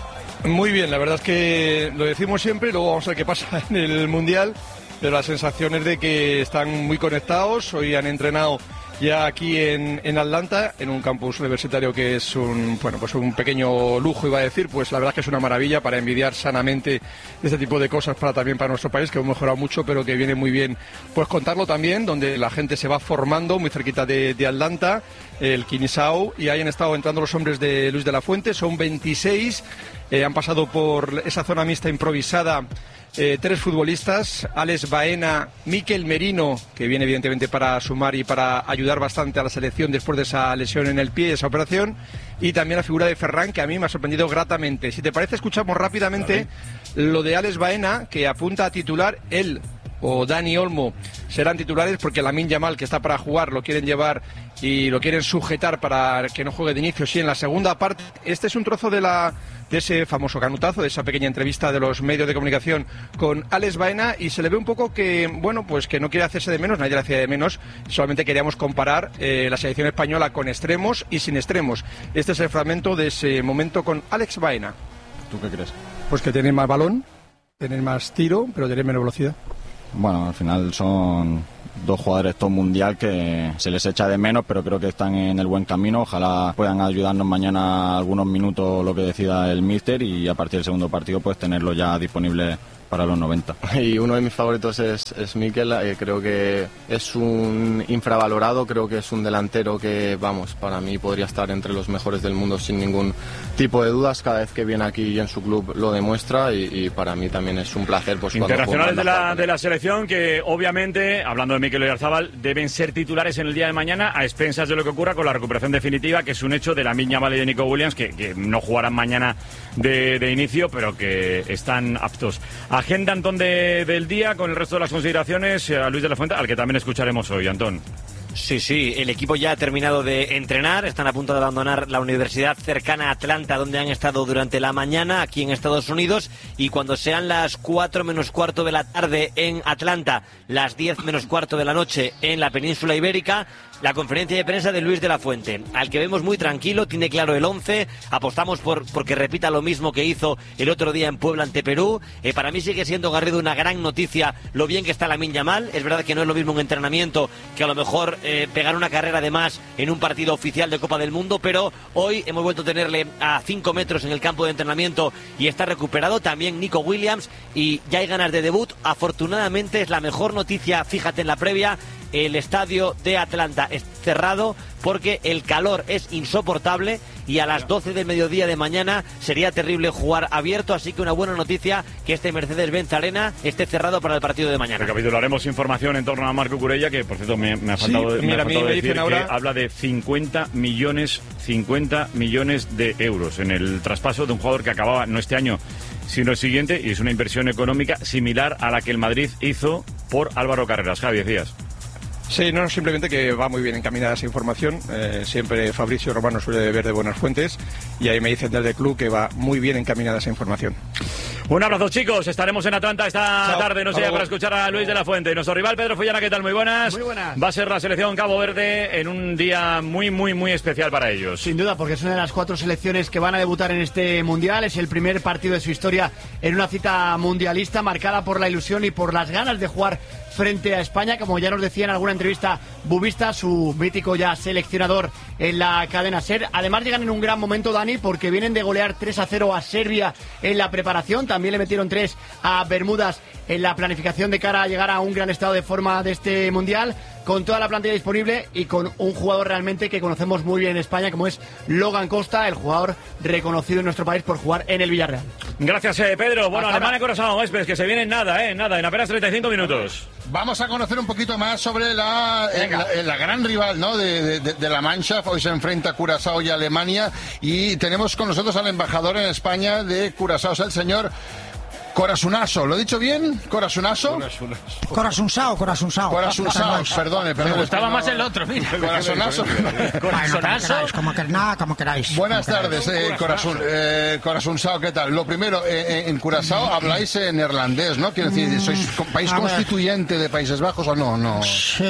Speaker 15: Muy bien, la verdad es que lo decimos siempre, luego vamos a ver qué pasa en el Mundial, pero la sensación es de que están muy conectados. Hoy han entrenado ya aquí en, en Atlanta, en un campus universitario que es un, bueno, pues un pequeño lujo, iba a decir. Pues la verdad es que es una maravilla para envidiar sanamente este tipo de cosas para también para nuestro país, que hemos mejorado mucho, pero que viene muy bien pues contarlo también, donde la gente se va formando muy cerquita de, de Atlanta, el Kinisau, y ahí han estado entrando los hombres de Luis de la Fuente, son veintiséis, eh, han pasado por esa zona mixta improvisada. Eh, tres futbolistas, Alex Baena, Mikel Merino, que viene evidentemente para sumar y para ayudar bastante a la selección después de esa lesión en el pie, esa operación, y también la figura de Ferran, que a mí me ha sorprendido gratamente. Si te parece, escuchamos rápidamente vale. lo de Alex Baena, que apunta a titular. Él o Dani Olmo serán titulares porque Lamine Yamal, que está para jugar, lo quieren llevar y lo quieren sujetar para que no juegue de inicio, sí, en la segunda parte. Este es un trozo de la de ese famoso canutazo, de esa pequeña entrevista de los medios de comunicación con Alex Baena, y se le ve un poco que, bueno, pues que no quiere hacerse de menos, nadie le hacía de menos, solamente queríamos comparar eh, la selección española con extremos y sin extremos. Este es el fragmento de ese momento con Alex Baena.
Speaker 14: ¿Tú qué crees?
Speaker 15: Pues que tienen más balón, tienen más tiro, pero tienen menos velocidad.
Speaker 14: Bueno, al final son dos jugadores top mundial que se les echa de menos, pero creo que están en el buen camino. Ojalá puedan ayudarnos mañana algunos minutos lo que decida el míster, y a partir del segundo partido pues tenerlo ya disponible para los noventa.
Speaker 18: Y uno de mis favoritos es, es Mikel, eh, creo que es un infravalorado, creo que es un delantero que, vamos, para mí podría estar entre los mejores del mundo sin ningún tipo de dudas. Cada vez que viene aquí y en su club lo demuestra, y, y para mí también es un placer. Pues,
Speaker 1: internacionales de la, de la selección que obviamente, hablando de Mikel Oyarzabal, deben ser titulares en el día de mañana, a expensas de lo que ocurra con la recuperación definitiva, que es un hecho de Lamine Yamal y de Nico Williams, que, que no jugarán mañana de, de inicio, pero que están aptos. Agenda, Antón, de, del día, con el resto de las consideraciones, a Luis de la Fuente, al que también escucharemos hoy, Antón.
Speaker 16: Sí, sí, el equipo ya ha terminado de entrenar, están a punto de abandonar la universidad cercana a Atlanta, donde han estado durante la mañana aquí en Estados Unidos, y cuando sean las cuatro menos cuarto de la tarde en Atlanta, las diez menos cuarto de la noche en la península ibérica, la conferencia de prensa de Luis de la Fuente, al que vemos muy tranquilo, tiene claro el once, apostamos por porque repita lo mismo que hizo el otro día en Puebla ante Perú. Eh, para mí sigue siendo, Garrido, una gran noticia lo bien que está Lamine Yamal. Es verdad que no es lo mismo un entrenamiento que a lo mejor eh, pegar una carrera de más en un partido oficial de Copa del Mundo, pero hoy hemos vuelto a tenerle a cinco metros en el campo de entrenamiento y está recuperado. También Nico Williams, y ya hay ganas de debut. Afortunadamente es la mejor noticia, fíjate en la previa. El estadio de Atlanta es cerrado porque el calor es insoportable, y a las doce del mediodía de mañana sería terrible jugar abierto, así que una buena noticia que este Mercedes-Benz Arena esté cerrado para el partido de mañana.
Speaker 1: Recapitularemos información en torno a Marco Cucurella, que por cierto me, me ha faltado, sí, mira, me ha faltado me decir ahora... que habla de cincuenta millones de euros en el traspaso de un jugador que acababa no este año sino el siguiente, y es una inversión económica similar a la que el Madrid hizo por Álvaro Carreras. Javi, decías.
Speaker 15: Sí, no, simplemente que va muy bien encaminada esa información. Eh, siempre Fabricio Romano suele ver de buenas fuentes, y ahí me dicen desde el club que va muy bien encaminada esa información.
Speaker 1: Un abrazo, chicos. Estaremos en Atlanta esta
Speaker 10: Chao.
Speaker 1: tarde, no sé, para escuchar a Luis de la Fuente. Nuestro rival Pedro Follana, ¿qué tal? Muy buenas.
Speaker 10: Muy buenas.
Speaker 1: Va a ser la selección Cabo Verde en un día muy, muy, muy especial para ellos.
Speaker 10: Sin duda, porque es una de las cuatro selecciones que van a debutar en este Mundial. Es el primer partido de su historia en una cita mundialista marcada por la ilusión y por las ganas de jugar frente a España, como ya nos decía en alguna entrevista Bubista, su mítico ya seleccionador en la cadena SER. Además llegan en un gran momento, Dani, porque vienen de golear tres a cero a Serbia en la preparación, también le metieron tres a Bermudas en la planificación de cara a llegar a un gran estado de forma de este Mundial, con toda la plantilla disponible y con un jugador realmente que conocemos muy bien en España, como es Logan Costa, el jugador reconocido en nuestro país por jugar en el Villarreal.
Speaker 1: Gracias, eh, Pedro. Bueno,
Speaker 10: Hasta
Speaker 1: Alemania Corazón, Espes, que se viene en nada, eh, nada, en apenas treinta y cinco minutos.
Speaker 3: Vamos a conocer un poquito más sobre la, eh, la, la gran rival, ¿no? de, de, de la Mannschaft. Hoy se enfrenta Curazao y Alemania, y tenemos con nosotros al embajador en España de Curazao, el señor Corasunaso. ¿Lo he dicho bien? ¿Corasunaso?
Speaker 7: Corazunsao, Corazunsao.
Speaker 3: Corazunsao, perdone, perdone.
Speaker 2: Me gustaba más el otro, mira.
Speaker 3: Corazonazo.
Speaker 7: Corazonazo. Como que nada, como queráis.
Speaker 3: Buenas tardes, eh, Corazun, eh, Corazunsao, ¿qué tal? Lo primero, eh, en Curazao habláis en neerlandés, ¿no? Quiero decir, ¿sois país
Speaker 7: a ver.
Speaker 3: constituyente de Países Bajos o no? No.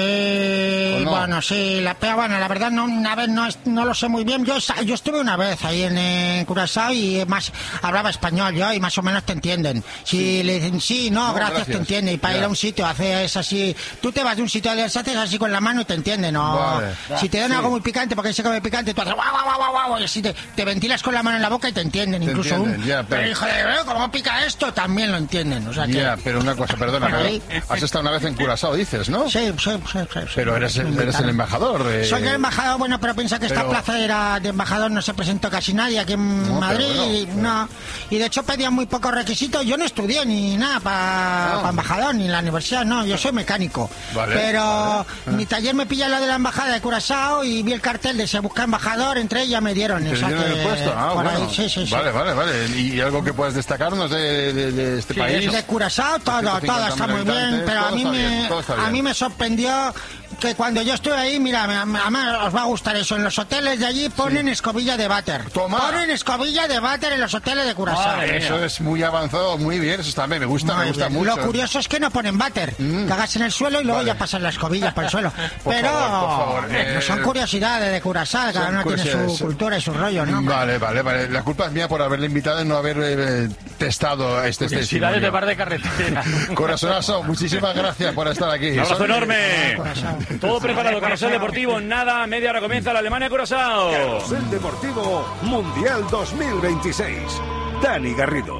Speaker 7: Sí,
Speaker 3: no?
Speaker 7: bueno, sí, la, pero bueno, la verdad no, una vez no, es- no lo sé muy bien. Yo, esa- yo estuve una vez ahí en, eh, Curazao y más hablaba español yo y más o menos te entienden. Si le dicen sí, no,
Speaker 3: No,
Speaker 7: gracias,
Speaker 3: gracias.
Speaker 7: te entiende. Y para
Speaker 3: Ya.
Speaker 7: ir a un sitio haces así, tú te vas de un sitio al otro, haces así con la mano y te entienden. O
Speaker 3: Vale.
Speaker 7: si te dan
Speaker 3: Sí.
Speaker 7: algo muy picante, porque se come picante, tú haces guau, guau, guau, guau, guau, y así te, te ventilas con la mano en la boca y te entienden.
Speaker 3: Te
Speaker 7: Incluso
Speaker 3: entienden,
Speaker 7: un,
Speaker 3: ya, pero-
Speaker 7: pero hijo de, "Eh, ¿cómo pica esto? También lo entienden. O sea que,
Speaker 3: Ya, pero una cosa, perdona,
Speaker 7: Por ahí.
Speaker 3: pero has estado una vez en Curazao, dices, ¿no?
Speaker 7: Sí, sí, sí, sí, sí.
Speaker 3: Pero eres el, eres el embajador. eh.
Speaker 7: Soy el embajador, bueno, pero piensa que esta
Speaker 3: Pero-
Speaker 7: plaza era de embajador, no se presentó casi nadie aquí en
Speaker 3: No, pero
Speaker 7: Madrid,
Speaker 3: bueno.
Speaker 7: y, no. Y de hecho pedían muy pocos requisitos. Yo no estudié ni nada para
Speaker 3: Ah.
Speaker 7: embajador, ni en la universidad, no, yo soy mecánico.
Speaker 3: Vale,
Speaker 7: pero
Speaker 3: vale.
Speaker 7: mi taller me pilla lo de la embajada de Curazao y vi el cartel de se busca embajador, entre ellas me dieron.
Speaker 3: ¿Te
Speaker 7: o sea
Speaker 3: dieron
Speaker 7: que,
Speaker 3: el puesto? Ah,
Speaker 7: por
Speaker 3: bueno.
Speaker 7: ahí, sí, sí, sí.
Speaker 3: Vale, vale, vale. ¿Y algo que puedas destacarnos de, de- de este
Speaker 7: Sí,
Speaker 3: país?
Speaker 7: de Curazao todo,
Speaker 3: ciento cincuenta
Speaker 7: todo está
Speaker 3: mil
Speaker 7: muy bien,
Speaker 3: habitantes,
Speaker 7: pero a
Speaker 3: todo
Speaker 7: mí,
Speaker 3: está
Speaker 7: me,
Speaker 3: bien, todo está
Speaker 7: a
Speaker 3: bien.
Speaker 7: mí me sorprendió que cuando yo estuve ahí, mira, me- me- además os va a gustar eso, en los hoteles de allí ponen escobilla de váter.
Speaker 3: Toma.
Speaker 7: Ponen escobilla de váter en los hoteles de Curazao.
Speaker 3: Madre, eso es muy avanzado, muy bien, eso también me gusta, me
Speaker 7: Muy
Speaker 3: gusta
Speaker 7: bien.
Speaker 3: mucho.
Speaker 7: Lo curioso es que no ponen váter, que hagas en el suelo y luego
Speaker 3: Vale.
Speaker 7: ya pasan las escobillas por el suelo.
Speaker 3: Por
Speaker 7: Pero
Speaker 3: favor, por favor,
Speaker 7: eh,
Speaker 3: eh,
Speaker 7: son curiosidades de Curazao, cada
Speaker 3: son
Speaker 7: uno tiene
Speaker 3: curiosidades.
Speaker 7: su cultura y su rollo, ¿no?
Speaker 3: Vale, vale, vale. La culpa es mía por haberle invitado y no haber eh, testado este
Speaker 2: Curiosidades de
Speaker 3: testimonio.
Speaker 2: bar de carretera.
Speaker 3: Corazonazo, muchísimas gracias por estar aquí.
Speaker 1: Un abrazo
Speaker 3: Son-
Speaker 1: enorme. Todo preparado, Carrusel Deportivo. Nada, media hora comienza la Alemania Curazao.
Speaker 8: Carrusel Deportivo Mundial dos mil veintiséis. Dani Garrido.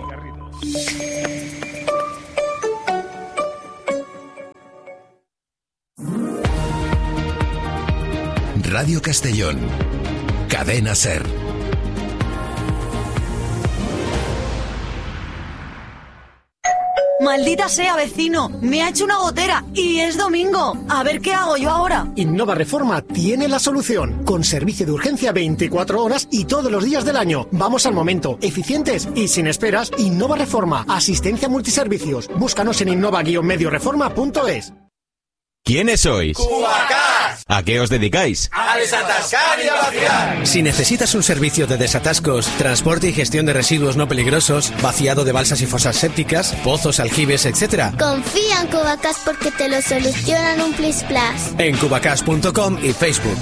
Speaker 19: Radio Castellón. Cadena SER.
Speaker 20: Maldita sea, vecino, me ha hecho una gotera y es domingo. A ver qué hago yo ahora.
Speaker 21: Innova Reforma tiene la solución, con servicio de urgencia veinticuatro horas y todos los días del año. Vamos al momento, eficientes y sin esperas. Innova Reforma, asistencia multiservicios. Búscanos en innova guion medio reforma punto es.
Speaker 22: ¿Quiénes sois?
Speaker 23: ¡Cubacás!
Speaker 22: ¿A qué os dedicáis?
Speaker 23: ¡A desatascar y a vaciar!
Speaker 21: Si necesitas un servicio de desatascos, transporte y gestión de residuos no peligrosos, vaciado de balsas y fosas sépticas, pozos, aljibes, etcétera,
Speaker 24: Confía en Cubacás porque te lo solucionan un plis plas.
Speaker 21: en cubacas punto com y Facebook.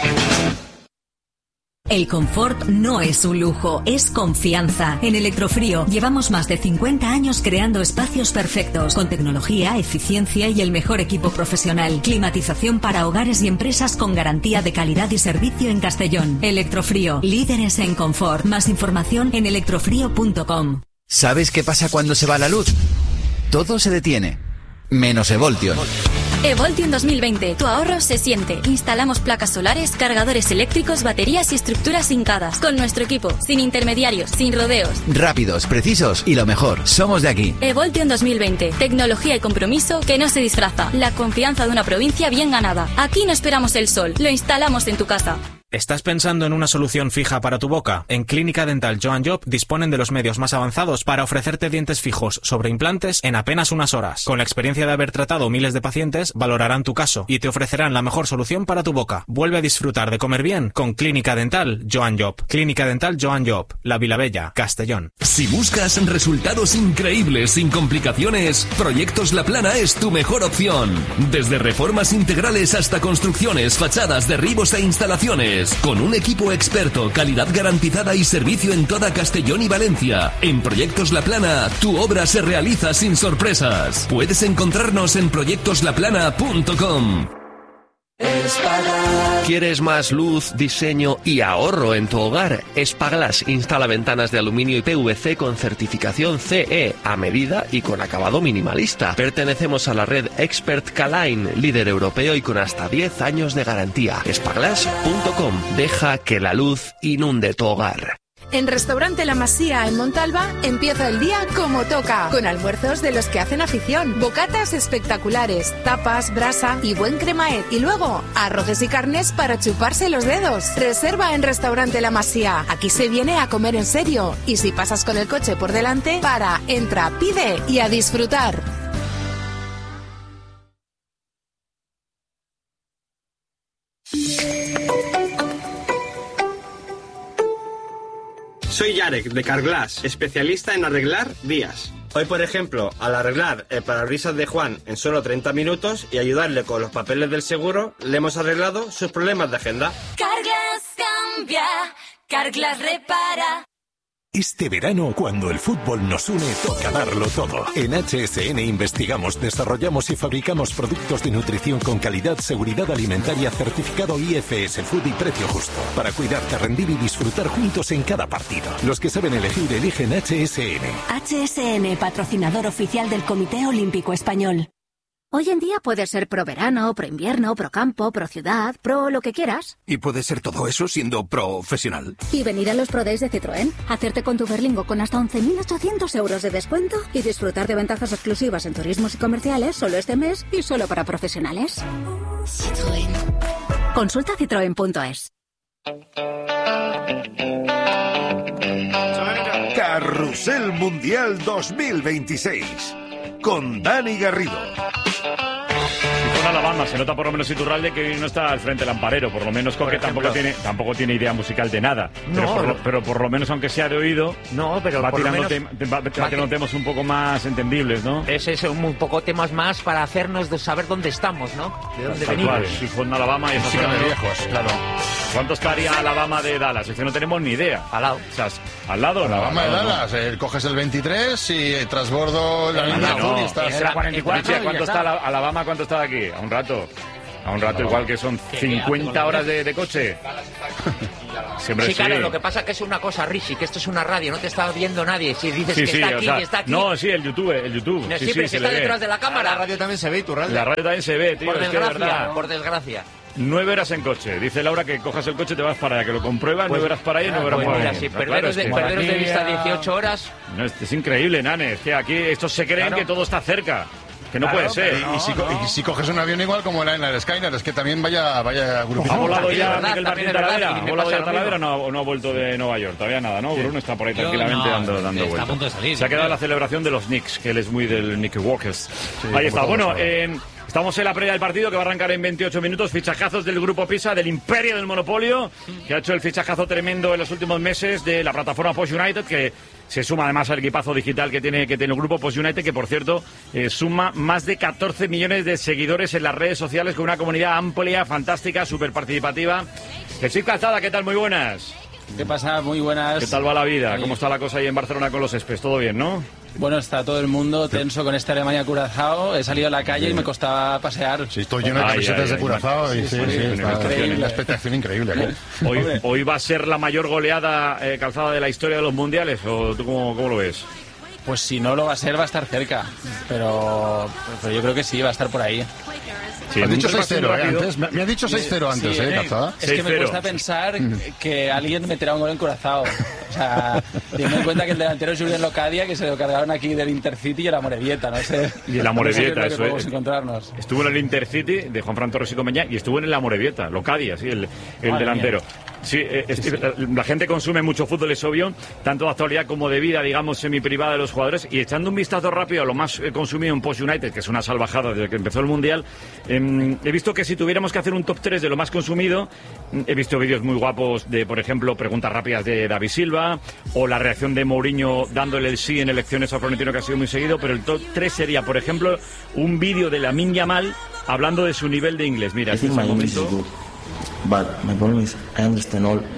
Speaker 25: El confort no es un lujo, es confianza. En Electrofrío llevamos más de cincuenta años creando espacios perfectos, con tecnología, eficiencia y el mejor equipo profesional. Climatización para hogares y empresas con garantía de calidad y servicio en Castellón. Electrofrío, líderes en confort. Más información en electrofrío punto com.
Speaker 22: ¿Sabes qué pasa cuando se va la luz? Todo se detiene, menos Evoltion.
Speaker 26: Evoltion dos mil veinte. Tu ahorro se siente. Instalamos placas solares, cargadores eléctricos, baterías y estructuras hincadas. Con nuestro equipo, sin intermediarios, sin rodeos.
Speaker 22: Rápidos, precisos y lo mejor, somos de aquí.
Speaker 26: Evoltion dos mil veinte. Tecnología y compromiso que no se disfraza. La confianza de una provincia bien ganada. Aquí no esperamos el sol, lo instalamos en tu casa.
Speaker 4: ¿Estás pensando en una solución fija para tu boca? En Clínica Dental Joan Job disponen de los medios más avanzados para ofrecerte dientes fijos sobre implantes en apenas unas horas. Con la experiencia de haber tratado miles de pacientes, valorarán tu caso y te ofrecerán la mejor solución para tu boca. Vuelve a disfrutar de comer bien con Clínica Dental Joan Job. Clínica Dental Joan Job, La Vilabella, Castellón.
Speaker 19: Si buscas resultados increíbles sin complicaciones, Proyectos La Plana es tu mejor opción. Desde reformas integrales hasta construcciones, fachadas, derribos e instalaciones. Con un equipo experto, calidad garantizada y servicio en toda Castellón y Valencia. En Proyectos La Plana, tu obra se realiza sin sorpresas. Puedes encontrarnos en proyectos la plana punto com.
Speaker 6: ¿Quieres más luz, diseño y ahorro en tu hogar? Espaglass instala ventanas de aluminio y P V C con certificación C E a medida y con acabado minimalista. Pertenecemos a la red Expert K-Line, líder europeo y con hasta diez años de garantía. espaglass punto com. Deja que la luz inunde tu hogar.
Speaker 9: En Restaurante La Masía en Montalba empieza el día como toca, con almuerzos de los que hacen afición, bocatas espectaculares, tapas, brasa y buen cremaet, y luego arroces y carnes para chuparse los dedos. Reserva en Restaurante La Masía. Aquí se viene a comer en serio, y si pasas con el coche por delante, para, entra, pide y a disfrutar.
Speaker 11: Soy Yarek, de Carglass, especialista en arreglar vías. Hoy, por ejemplo, al arreglar el parabrisas de Juan en solo treinta minutos y ayudarle con los papeles del seguro, le hemos arreglado sus problemas de agenda.
Speaker 12: Carglass cambia, Carglass repara.
Speaker 8: Este verano, cuando el fútbol nos une, toca darlo todo. En H S N investigamos, desarrollamos y fabricamos productos de nutrición con calidad, seguridad alimentaria, certificado I F S Food y precio justo. Para cuidarte, rendir y disfrutar juntos en cada partido. Los que saben elegir, eligen H S N.
Speaker 13: H S N, patrocinador oficial del Comité Olímpico Español.
Speaker 27: Hoy en día puedes ser pro verano, pro invierno, pro campo, pro ciudad, pro lo que quieras.
Speaker 28: Y puedes ser todo eso siendo profesional.
Speaker 27: Y venir a los Pro Days de Citroën, hacerte con tu Berlingo con hasta once mil ochocientos euros de descuento y disfrutar de ventajas exclusivas en turismos y comerciales solo este mes y solo para profesionales. Citroën. Consulta citroen punto es.
Speaker 8: Carrusel Mundial dos mil veintiséis con Dani Garrido.
Speaker 1: Si fuera Alabama, se nota por lo menos Iturralde que no está al frente Lamparero, por lo menos Coque tampoco tiene tampoco tiene idea musical de nada. Pero,
Speaker 29: No,
Speaker 1: por lo,
Speaker 29: no.
Speaker 1: pero por lo menos, aunque sea de oído,
Speaker 29: No, pero
Speaker 1: va
Speaker 29: por lo
Speaker 1: tirando
Speaker 29: menos-
Speaker 1: tem- va- va tirando temas un poco más entendibles, ¿no?
Speaker 29: Es eso, un poco temas más para hacernos de saber dónde estamos, ¿no? De dónde
Speaker 1: Tal
Speaker 29: venimos.
Speaker 1: cual, si fuera en Alabama y
Speaker 3: Música de viejos,
Speaker 1: claro. ¿Cuánto estaría Alabama de Dallas? Es que no tenemos ni idea.
Speaker 29: Al lado.
Speaker 1: O sea, ¿al lado?
Speaker 3: Alabama de
Speaker 1: No, no, no.
Speaker 3: Dallas, eh, coges el veintitrés y eh, trasbordo la línea
Speaker 1: No,
Speaker 3: azul y estás...
Speaker 1: Richie, ¿cuánto está la- Alabama? ¿Cuánto está de aquí? A un rato. A un rato, igual que son cincuenta horas de, de coche. Siempre
Speaker 29: Sí,
Speaker 1: sí.
Speaker 29: claro, lo que pasa es que es una cosa, Rishi, que esto es una radio, no te está viendo nadie. Si dices
Speaker 1: Sí,
Speaker 29: que
Speaker 1: sí,
Speaker 29: está
Speaker 1: o
Speaker 29: aquí,
Speaker 1: sea,
Speaker 29: y está aquí.
Speaker 1: no, sí, el YouTube, el YouTube.
Speaker 29: No,
Speaker 1: sí,
Speaker 29: sí,
Speaker 1: sí,
Speaker 29: pero
Speaker 1: se
Speaker 29: si
Speaker 1: le
Speaker 29: está
Speaker 1: ve.
Speaker 29: detrás de la cámara.
Speaker 10: La radio también se ve, Iturralde.
Speaker 1: La radio también se ve, tío,
Speaker 29: Por
Speaker 1: es que es
Speaker 29: desgracia,
Speaker 1: verdad.
Speaker 29: por desgracia.
Speaker 1: Nueve horas en coche. Dice Laura que cojas el coche y te vas para allá, que lo compruebas,
Speaker 29: Pues-
Speaker 1: nueve horas para allá y nueve horas
Speaker 29: pues
Speaker 1: para
Speaker 29: mira,
Speaker 1: allá.
Speaker 29: si
Speaker 1: Pero
Speaker 29: perderos,
Speaker 1: claro, es
Speaker 29: de,
Speaker 1: que-
Speaker 29: perderos de vista dieciocho horas.
Speaker 1: No, es, es increíble, Nane. Es que aquí estos se creen
Speaker 29: Claro.
Speaker 1: que todo está cerca. Que no
Speaker 3: Claro,
Speaker 1: puede ser.
Speaker 3: pero y, si, co- y si coges un avión igual como la en el Skyner, es que también vaya, vaya grupito.
Speaker 1: ¿Ha volado
Speaker 29: También
Speaker 1: ya
Speaker 29: es verdad,
Speaker 1: Miguel
Speaker 29: también
Speaker 1: Martín
Speaker 29: es verdad,
Speaker 1: Talavera?
Speaker 29: y
Speaker 1: ¿Ha
Speaker 29: me
Speaker 1: volado
Speaker 29: pasa
Speaker 1: ya
Speaker 29: lo
Speaker 1: Talavera o
Speaker 29: mismo.
Speaker 1: no, o no ha vuelto de Nueva York? Todavía nada, ¿no? Bruno está por ahí
Speaker 5: Yo
Speaker 1: tranquilamente
Speaker 5: no,
Speaker 1: dando, dando
Speaker 5: está a
Speaker 1: vueltas.
Speaker 5: punto de salir,
Speaker 1: Se ha quedado
Speaker 5: creo.
Speaker 1: en la celebración de los Knicks, que él es muy del Nick Walkers. ahí
Speaker 3: como
Speaker 1: está.
Speaker 3: todos
Speaker 1: Bueno,
Speaker 3: ahora.
Speaker 1: eh, estamos en la previa del partido que va a arrancar en veintiocho minutos. Fichajazos del Grupo Pisa, del imperio del monopolio, que ha hecho el fichajazo tremendo en los últimos meses de la plataforma Post United, que se suma además al equipazo digital que tiene, que tiene el Grupo Post United, que por cierto eh, suma más de catorce millones de seguidores en las redes sociales, con una comunidad amplia, fantástica, súper participativa. Jesús Calzada, ¿qué tal? Muy buenas.
Speaker 30: ¿Qué pasa? Muy buenas.
Speaker 1: ¿Qué tal va la vida?
Speaker 30: Eh,
Speaker 1: ¿Cómo está la cosa ahí en Barcelona con los Espes? ¿Todo bien, no?
Speaker 30: Bueno, está todo el mundo tenso con este Alemania-Curazao. He salido a la calle y me costaba pasear.
Speaker 3: Sí, estoy lleno de
Speaker 1: Ay,
Speaker 3: camisetas
Speaker 1: ay,
Speaker 3: de
Speaker 1: ay,
Speaker 3: Curazao y
Speaker 1: sí,
Speaker 3: sí,
Speaker 1: sí,
Speaker 3: sí,
Speaker 1: sí,
Speaker 3: está
Speaker 1: increíble.
Speaker 3: una expectación increíble aquí.
Speaker 1: Hoy, hoy va a ser la mayor goleada eh, Calzada de la historia de los mundiales, ¿o tú cómo, cómo lo ves?
Speaker 30: Pues si no lo va a ser, va a estar cerca. Pero, pero yo creo que sí, va a estar por ahí.
Speaker 3: Sí, has dicho seis cero, ¿eh? Antes. Me, me has dicho seis cero antes,
Speaker 30: sí,
Speaker 3: ¿eh, Calzada?
Speaker 30: Es que me cuesta pensar que alguien meterá un gol en Curazao. O sea, teniendo en cuenta que el delantero es Julián Locadia, que se lo cargaron aquí del Intercity y el Amorebieta, no sé.
Speaker 1: Y el Amorebieta,
Speaker 30: no sé
Speaker 1: eso es.
Speaker 30: Encontrarnos.
Speaker 1: Estuvo en el Intercity de Juanfran Torres y Comeñá y estuvo en el Amorebieta, Locadia, sí, el, el delantero. Sí, es, sí, sí. La gente consume mucho fútbol, es obvio, tanto de actualidad como de vida, digamos, semiprivada de los jugadores. Y echando un vistazo rápido a lo más consumido en Post United, que es una salvajada desde que empezó el Mundial, eh, he visto que si tuviéramos que hacer un top tres de lo más consumido, he visto vídeos muy guapos de, por ejemplo, preguntas rápidas de David Silva, o la reacción de Mourinho dándole el sí en elecciones a Florentino, que ha sido muy seguido. Pero el top tres sería, por ejemplo, un vídeo de Lamine Yamal hablando de su nivel de inglés. Mira, este es el momento.
Speaker 2: But my problem is I understand all,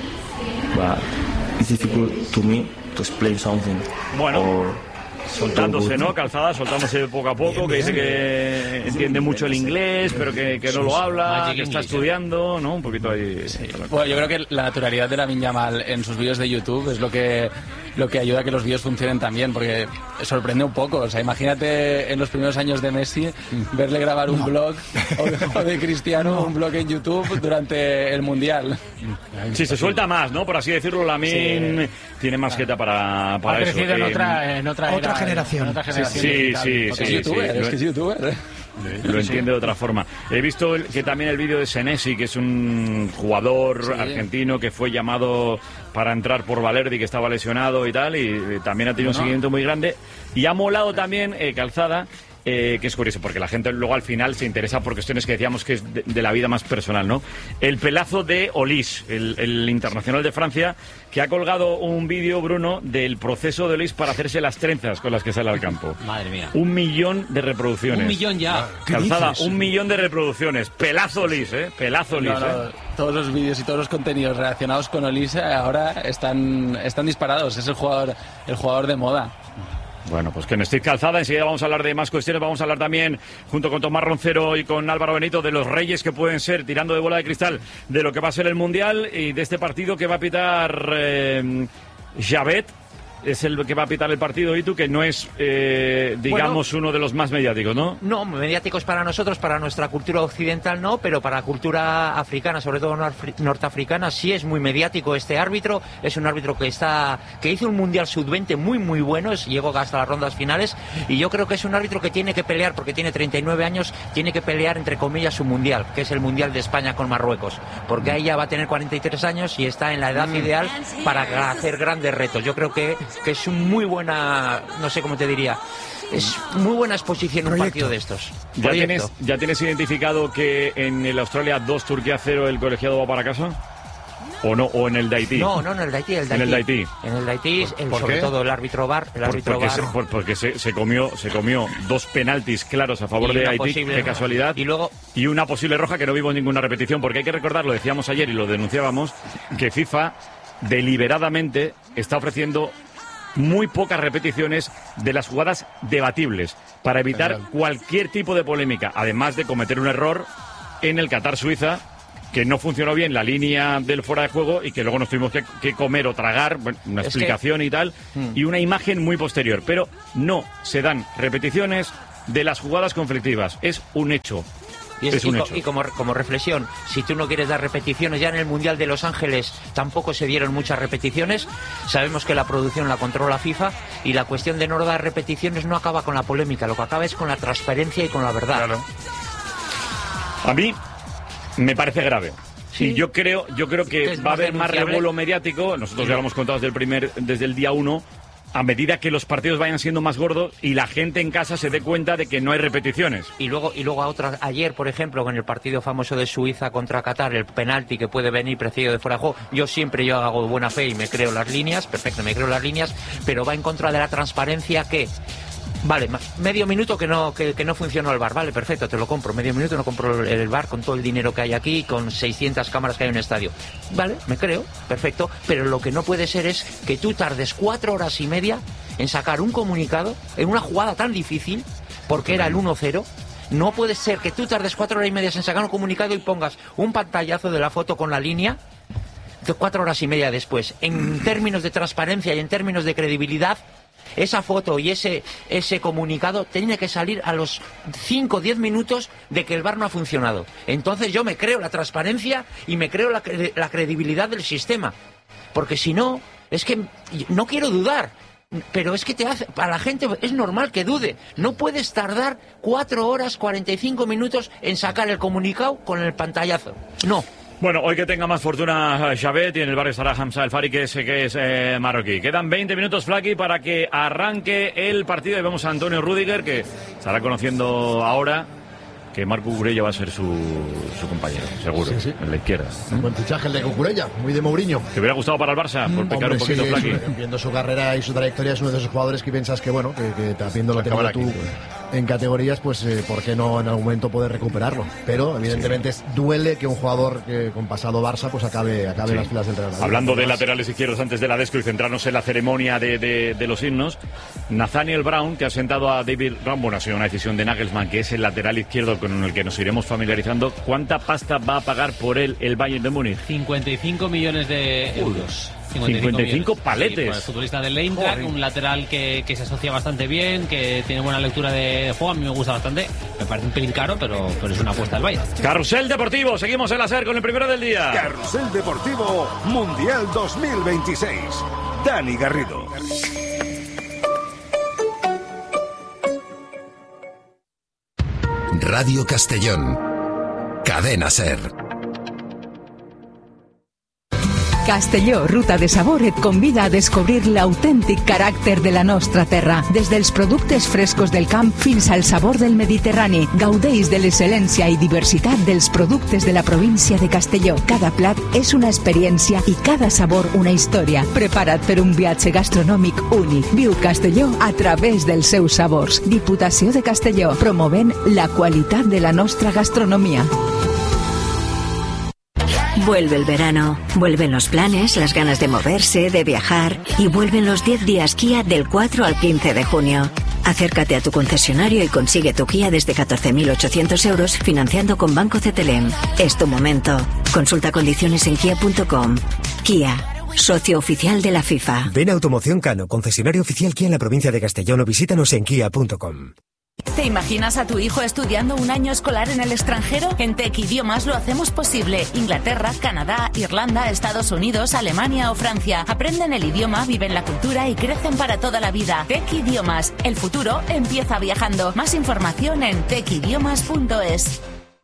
Speaker 2: but it's difficult to me to explain something.
Speaker 1: Bueno,
Speaker 2: or,
Speaker 1: soltándose, ¿no? Calzada, soltándose poco a poco, que dice que entiende mucho el inglés, pero que, que no lo habla, que está estudiando, ¿no? Un poquito ahí.
Speaker 30: Sí. Bueno, yo creo que la naturalidad de Lamine Yamal en sus vídeos de YouTube es lo que lo que ayuda a que los vídeos funcionen también, porque sorprende un poco. O sea, imagínate en los primeros años de Messi verle grabar un no. blog o de, o de Cristiano no. un blog en YouTube durante el Mundial.
Speaker 1: Sí, se suelta más, ¿no? Por así decirlo, Lamine sí. tiene más jeta para, para
Speaker 5: ha
Speaker 1: eso. Ha
Speaker 5: crecido en otra, en otra,
Speaker 21: otra
Speaker 5: era,
Speaker 21: generación.
Speaker 5: En otra generación
Speaker 1: sí, sí, sí,
Speaker 30: es
Speaker 1: sí,
Speaker 30: youtuber,
Speaker 1: sí.
Speaker 30: es que es youtuber, ¿eh?
Speaker 1: Lo entiende de otra forma. He visto el, que también el vídeo de Senesi, que es un jugador sí. argentino que fue llamado para entrar por Valerdi, que estaba lesionado y tal, y, y también ha tenido bueno. un seguimiento muy grande. Y ha molado también eh, Calzada, eh, que es curioso, porque la gente luego al final se interesa por cuestiones que decíamos que es de, de la vida más personal, ¿no? El pelazo de Olís, el, el internacional de Francia, que ha colgado un vídeo, Bruno, del proceso de Olís para hacerse las trenzas con las que sale al campo.
Speaker 5: Madre mía.
Speaker 1: Un millón de reproducciones.
Speaker 5: Un millón ya.
Speaker 1: Calzada, un millón de reproducciones. Pelazo Olís, ¿eh? Pelazo Olís,
Speaker 30: no, no,
Speaker 1: ¿eh?
Speaker 30: Todos los vídeos y todos los contenidos relacionados con Olís ahora están, están disparados. Es el jugador, el jugador de moda.
Speaker 1: Bueno, pues que no estéis Calzada, enseguida vamos a hablar de más cuestiones, vamos a hablar también, junto con Tomás Roncero y con Álvaro Benito, de los reyes que pueden ser, tirando de bola de cristal, de lo que va a ser el Mundial y de este partido que va a pitar eh, Javet. Es el que va a pitar el partido, y tú, que no es, eh, digamos, bueno, uno de los más mediáticos, ¿no?
Speaker 29: No, mediáticos para nosotros, para nuestra cultura occidental no, pero para la cultura africana, sobre todo norteafricana, sí es muy mediático este árbitro. Es un árbitro que está que hizo un Mundial sub veinte muy, muy bueno, es, llegó hasta las rondas finales, y yo creo que es un árbitro que tiene que pelear, porque tiene treinta y nueve años, tiene que pelear, entre comillas, su Mundial, que es el Mundial de España con Marruecos, porque ahí ya va a tener cuarenta y tres años y está en la edad mm. ideal para hacer grandes retos. Yo creo que que es un muy buena, no sé cómo te diría, es muy buena exposición un partido de estos.
Speaker 1: ¿Ya tienes, ¿Ya tienes identificado que en el Australia dos, Turquía cero, el colegiado va para casa? ¿O no? ¿O en el de Haití?
Speaker 29: No, no, en el de Haití. El de
Speaker 1: en
Speaker 29: Haití.
Speaker 1: el de Haití.
Speaker 29: En el de Haití, el, sobre qué? todo el árbitro V A R. El árbitro
Speaker 1: porque
Speaker 29: V A R.
Speaker 1: Se, por, porque se, se, comió, se comió dos penaltis claros a favor de Haití, posible, qué casualidad.
Speaker 29: Y luego
Speaker 1: y una posible roja que no vimos ninguna repetición, porque hay que recordar, lo decíamos ayer y lo denunciábamos, que FIFA deliberadamente está ofreciendo muy pocas repeticiones de las jugadas debatibles para evitar Genial. cualquier tipo de polémica, además de cometer un error en el Qatar-Suiza, que no funcionó bien la línea del fuera de juego y que luego nos tuvimos que, que comer o tragar, bueno, una es explicación que... y tal, hmm. y una imagen muy posterior. Pero no se dan repeticiones de las jugadas conflictivas, es un hecho.
Speaker 29: Y, es, es un y, hecho. y como, como reflexión, si tú no quieres dar repeticiones, ya en el Mundial de Los Ángeles tampoco se dieron muchas repeticiones. Sabemos que la producción la controla FIFA, y la cuestión de no dar repeticiones no acaba con la polémica, lo que acaba es con la transparencia y con la verdad.
Speaker 1: Claro. A mí me parece grave. Sí. Y yo creo, yo creo que va a haber más revuelo mediático. Nosotros sí. ya lo hemos contado desde el primer, desde el día uno. A medida que los partidos vayan siendo más gordos y la gente en casa se dé cuenta de que no hay repeticiones.
Speaker 29: Y luego y luego a otras, ayer, por ejemplo, con el partido famoso de Suiza contra Qatar, el penalti que puede venir precedido de fuera de juego, yo siempre yo hago buena fe y me creo las líneas, perfecto, me creo las líneas, pero va en contra de la transparencia que... Vale, medio minuto que no que, que no funcionó el V A R, vale, perfecto, te lo compro. Medio minuto no compro el V A R con todo el dinero que hay aquí, con seiscientas cámaras que hay en un estadio. Vale, me creo, perfecto, pero lo que no puede ser es que tú tardes cuatro horas y media en sacar un comunicado en una jugada tan difícil, porque era el uno cero. No puede ser que tú tardes cuatro horas y media en sacar un comunicado y pongas un pantallazo de la foto con la línea de cuatro horas y media después. En términos de transparencia y en términos de credibilidad, esa foto y ese, ese comunicado tiene que salir a los cinco o diez minutos de que el V A R no ha funcionado. Entonces yo me creo la transparencia y me creo la, la credibilidad del sistema. Porque si no, es que no quiero dudar. Pero es que te hace, para la gente es normal que dude. No puedes tardar cuatro horas, cuarenta y cinco minutos en sacar el comunicado con el pantallazo. No.
Speaker 1: Bueno, hoy que tenga más fortuna Xavet y en el barrio estará Hamza El Fari, que es, que es eh, marroquí. Quedan veinte minutos, Flaky, para que arranque el partido y vemos a Antonio Rüdiger, que estará conociendo ahora que Marc Cucurella va a ser su, su compañero, seguro, sí, sí. En la izquierda.
Speaker 10: Un buen fichaje el de Cucurella, muy de Mourinho.
Speaker 1: ¿Te hubiera gustado para el Barça? Por pecar
Speaker 10: Hombre,
Speaker 1: un poquito,
Speaker 10: sí,
Speaker 1: Flaky.
Speaker 10: Sí, viendo su carrera y su trayectoria, es uno de esos jugadores que piensas que, bueno, que, que habiendo lo tenido tú en categorías, pues eh, ¿por qué no en algún momento poder recuperarlo? Pero evidentemente sí. duele que un jugador que, con pasado Barça pues acabe, acabe sí. en las filas del Real Madrid.
Speaker 1: Hablando de laterales izquierdos antes de la desco y centrarnos en la ceremonia de, de, de los himnos, Nathaniel Brown, que ha sentado a David Raum, bueno, ha sido una decisión de Nagelsmann, que es el lateral izquierdo con el que nos iremos familiarizando. ¿Cuánta pasta va a pagar por él el Bayern de Múnich?
Speaker 5: cincuenta y cinco millones de euros.
Speaker 1: cincuenta y cinco paletes.
Speaker 5: Sí, pues, futbolista del Eintracht, un lateral que, que se asocia bastante bien, que tiene buena lectura de juego, a mí me gusta bastante. Me parece un pelín caro, pero, pero es una apuesta del Bayern.
Speaker 1: Carrusel Deportivo, seguimos en la SER con el primero del día.
Speaker 28: Carrusel Deportivo Mundial dos mil veintiséis. Dani Garrido.
Speaker 7: Radio Castellón. Cadena SER.
Speaker 14: Castelló, ruta de sabor, et convida a descobrir l'autèntic caràcter de la nostra terra. Des dels productes frescos del camp fins al sabor del Mediterrani. Gaudeix de l'excel·lència i diversitat dels productes de la província de Castelló. Cada plat és una experiència i cada sabor una història. Prepara't per un viatge gastronòmic únic. Viu Castelló a través dels seus sabors. Diputació de Castelló, promovent la qualitat de la nostra gastronomia.
Speaker 13: Vuelve el verano, vuelven los planes, las ganas de moverse, de viajar y vuelven los diez días Kia del cuatro al quince de junio. Acércate a tu concesionario y consigue tu Kia desde catorce mil ochocientos euros financiando con Banco Cetelem. Es tu momento. Consulta condiciones en kia punto com. Kia, socio oficial de la FIFA.
Speaker 15: Ven a Automoción Cano, concesionario oficial Kia en la provincia de Castellón, o visítanos en kia punto com.
Speaker 16: ¿Te imaginas a tu hijo estudiando un año escolar en el extranjero? En Tech Idiomas lo hacemos posible. Inglaterra, Canadá, Irlanda, Estados Unidos, Alemania o Francia. Aprenden el idioma, viven la cultura y crecen para toda la vida. Tech Idiomas. El futuro empieza viajando. Más información en tech idiomas punto es.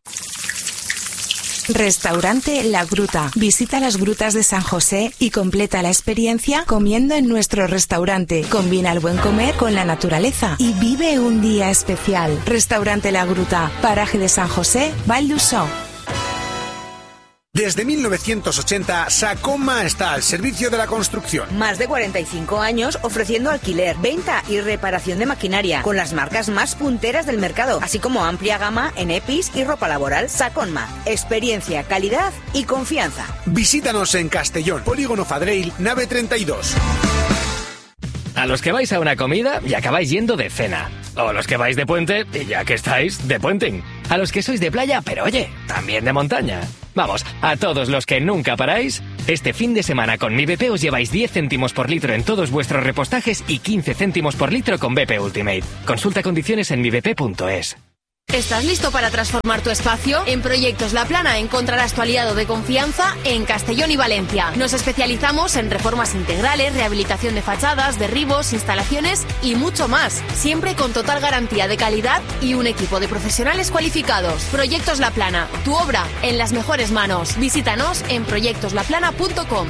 Speaker 17: Restaurante La Gruta. Visita las grutas de San José y completa la experiencia comiendo en nuestro restaurante. Combina el buen comer con la naturaleza y vive un día especial. Restaurante La Gruta, paraje de San José, Val d'Uixó.
Speaker 18: Desde mil novecientos ochenta, Sacoma está al servicio de la construcción.
Speaker 20: Más de cuarenta y cinco años ofreciendo alquiler, venta y reparación de maquinaria, con las marcas más punteras del mercado, así como amplia gama en E P I S y ropa laboral. Sacoma, experiencia, calidad y confianza.
Speaker 18: Visítanos en Castellón, Polígono Fadreil, nave treinta y dos.
Speaker 23: A los que vais a una comida y acabáis yendo de cena. O los que vais de puente y ya que estáis, de puenting. A los que sois de playa, pero oye, también de montaña. Vamos, a todos los que nunca paráis, este fin de semana con Mi B P os lleváis diez céntimos por litro en todos vuestros repostajes y quince céntimos por litro con B P Ultimate. Consulta condiciones en mi b p punto es.
Speaker 24: ¿Estás listo para transformar tu espacio? En Proyectos La Plana encontrarás tu aliado de confianza en Castellón y Valencia. Nos especializamos en reformas integrales, rehabilitación de fachadas, derribos, instalaciones y mucho más. Siempre con total garantía de calidad y un equipo de profesionales cualificados. Proyectos La Plana, tu obra en las mejores manos. Visítanos en proyectos la plana punto com.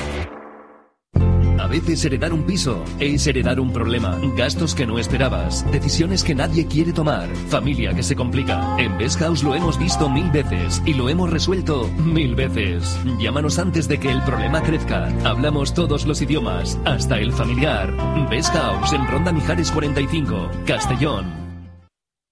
Speaker 19: A veces heredar un piso es heredar un problema, gastos que no esperabas, decisiones que nadie quiere tomar, familia que se complica. En Best House lo hemos visto mil veces y lo hemos resuelto mil veces. Llámanos antes de que el problema crezca. Hablamos todos los idiomas, hasta el familiar. Best House en Ronda Mijares cuarenta y cinco, Castellón.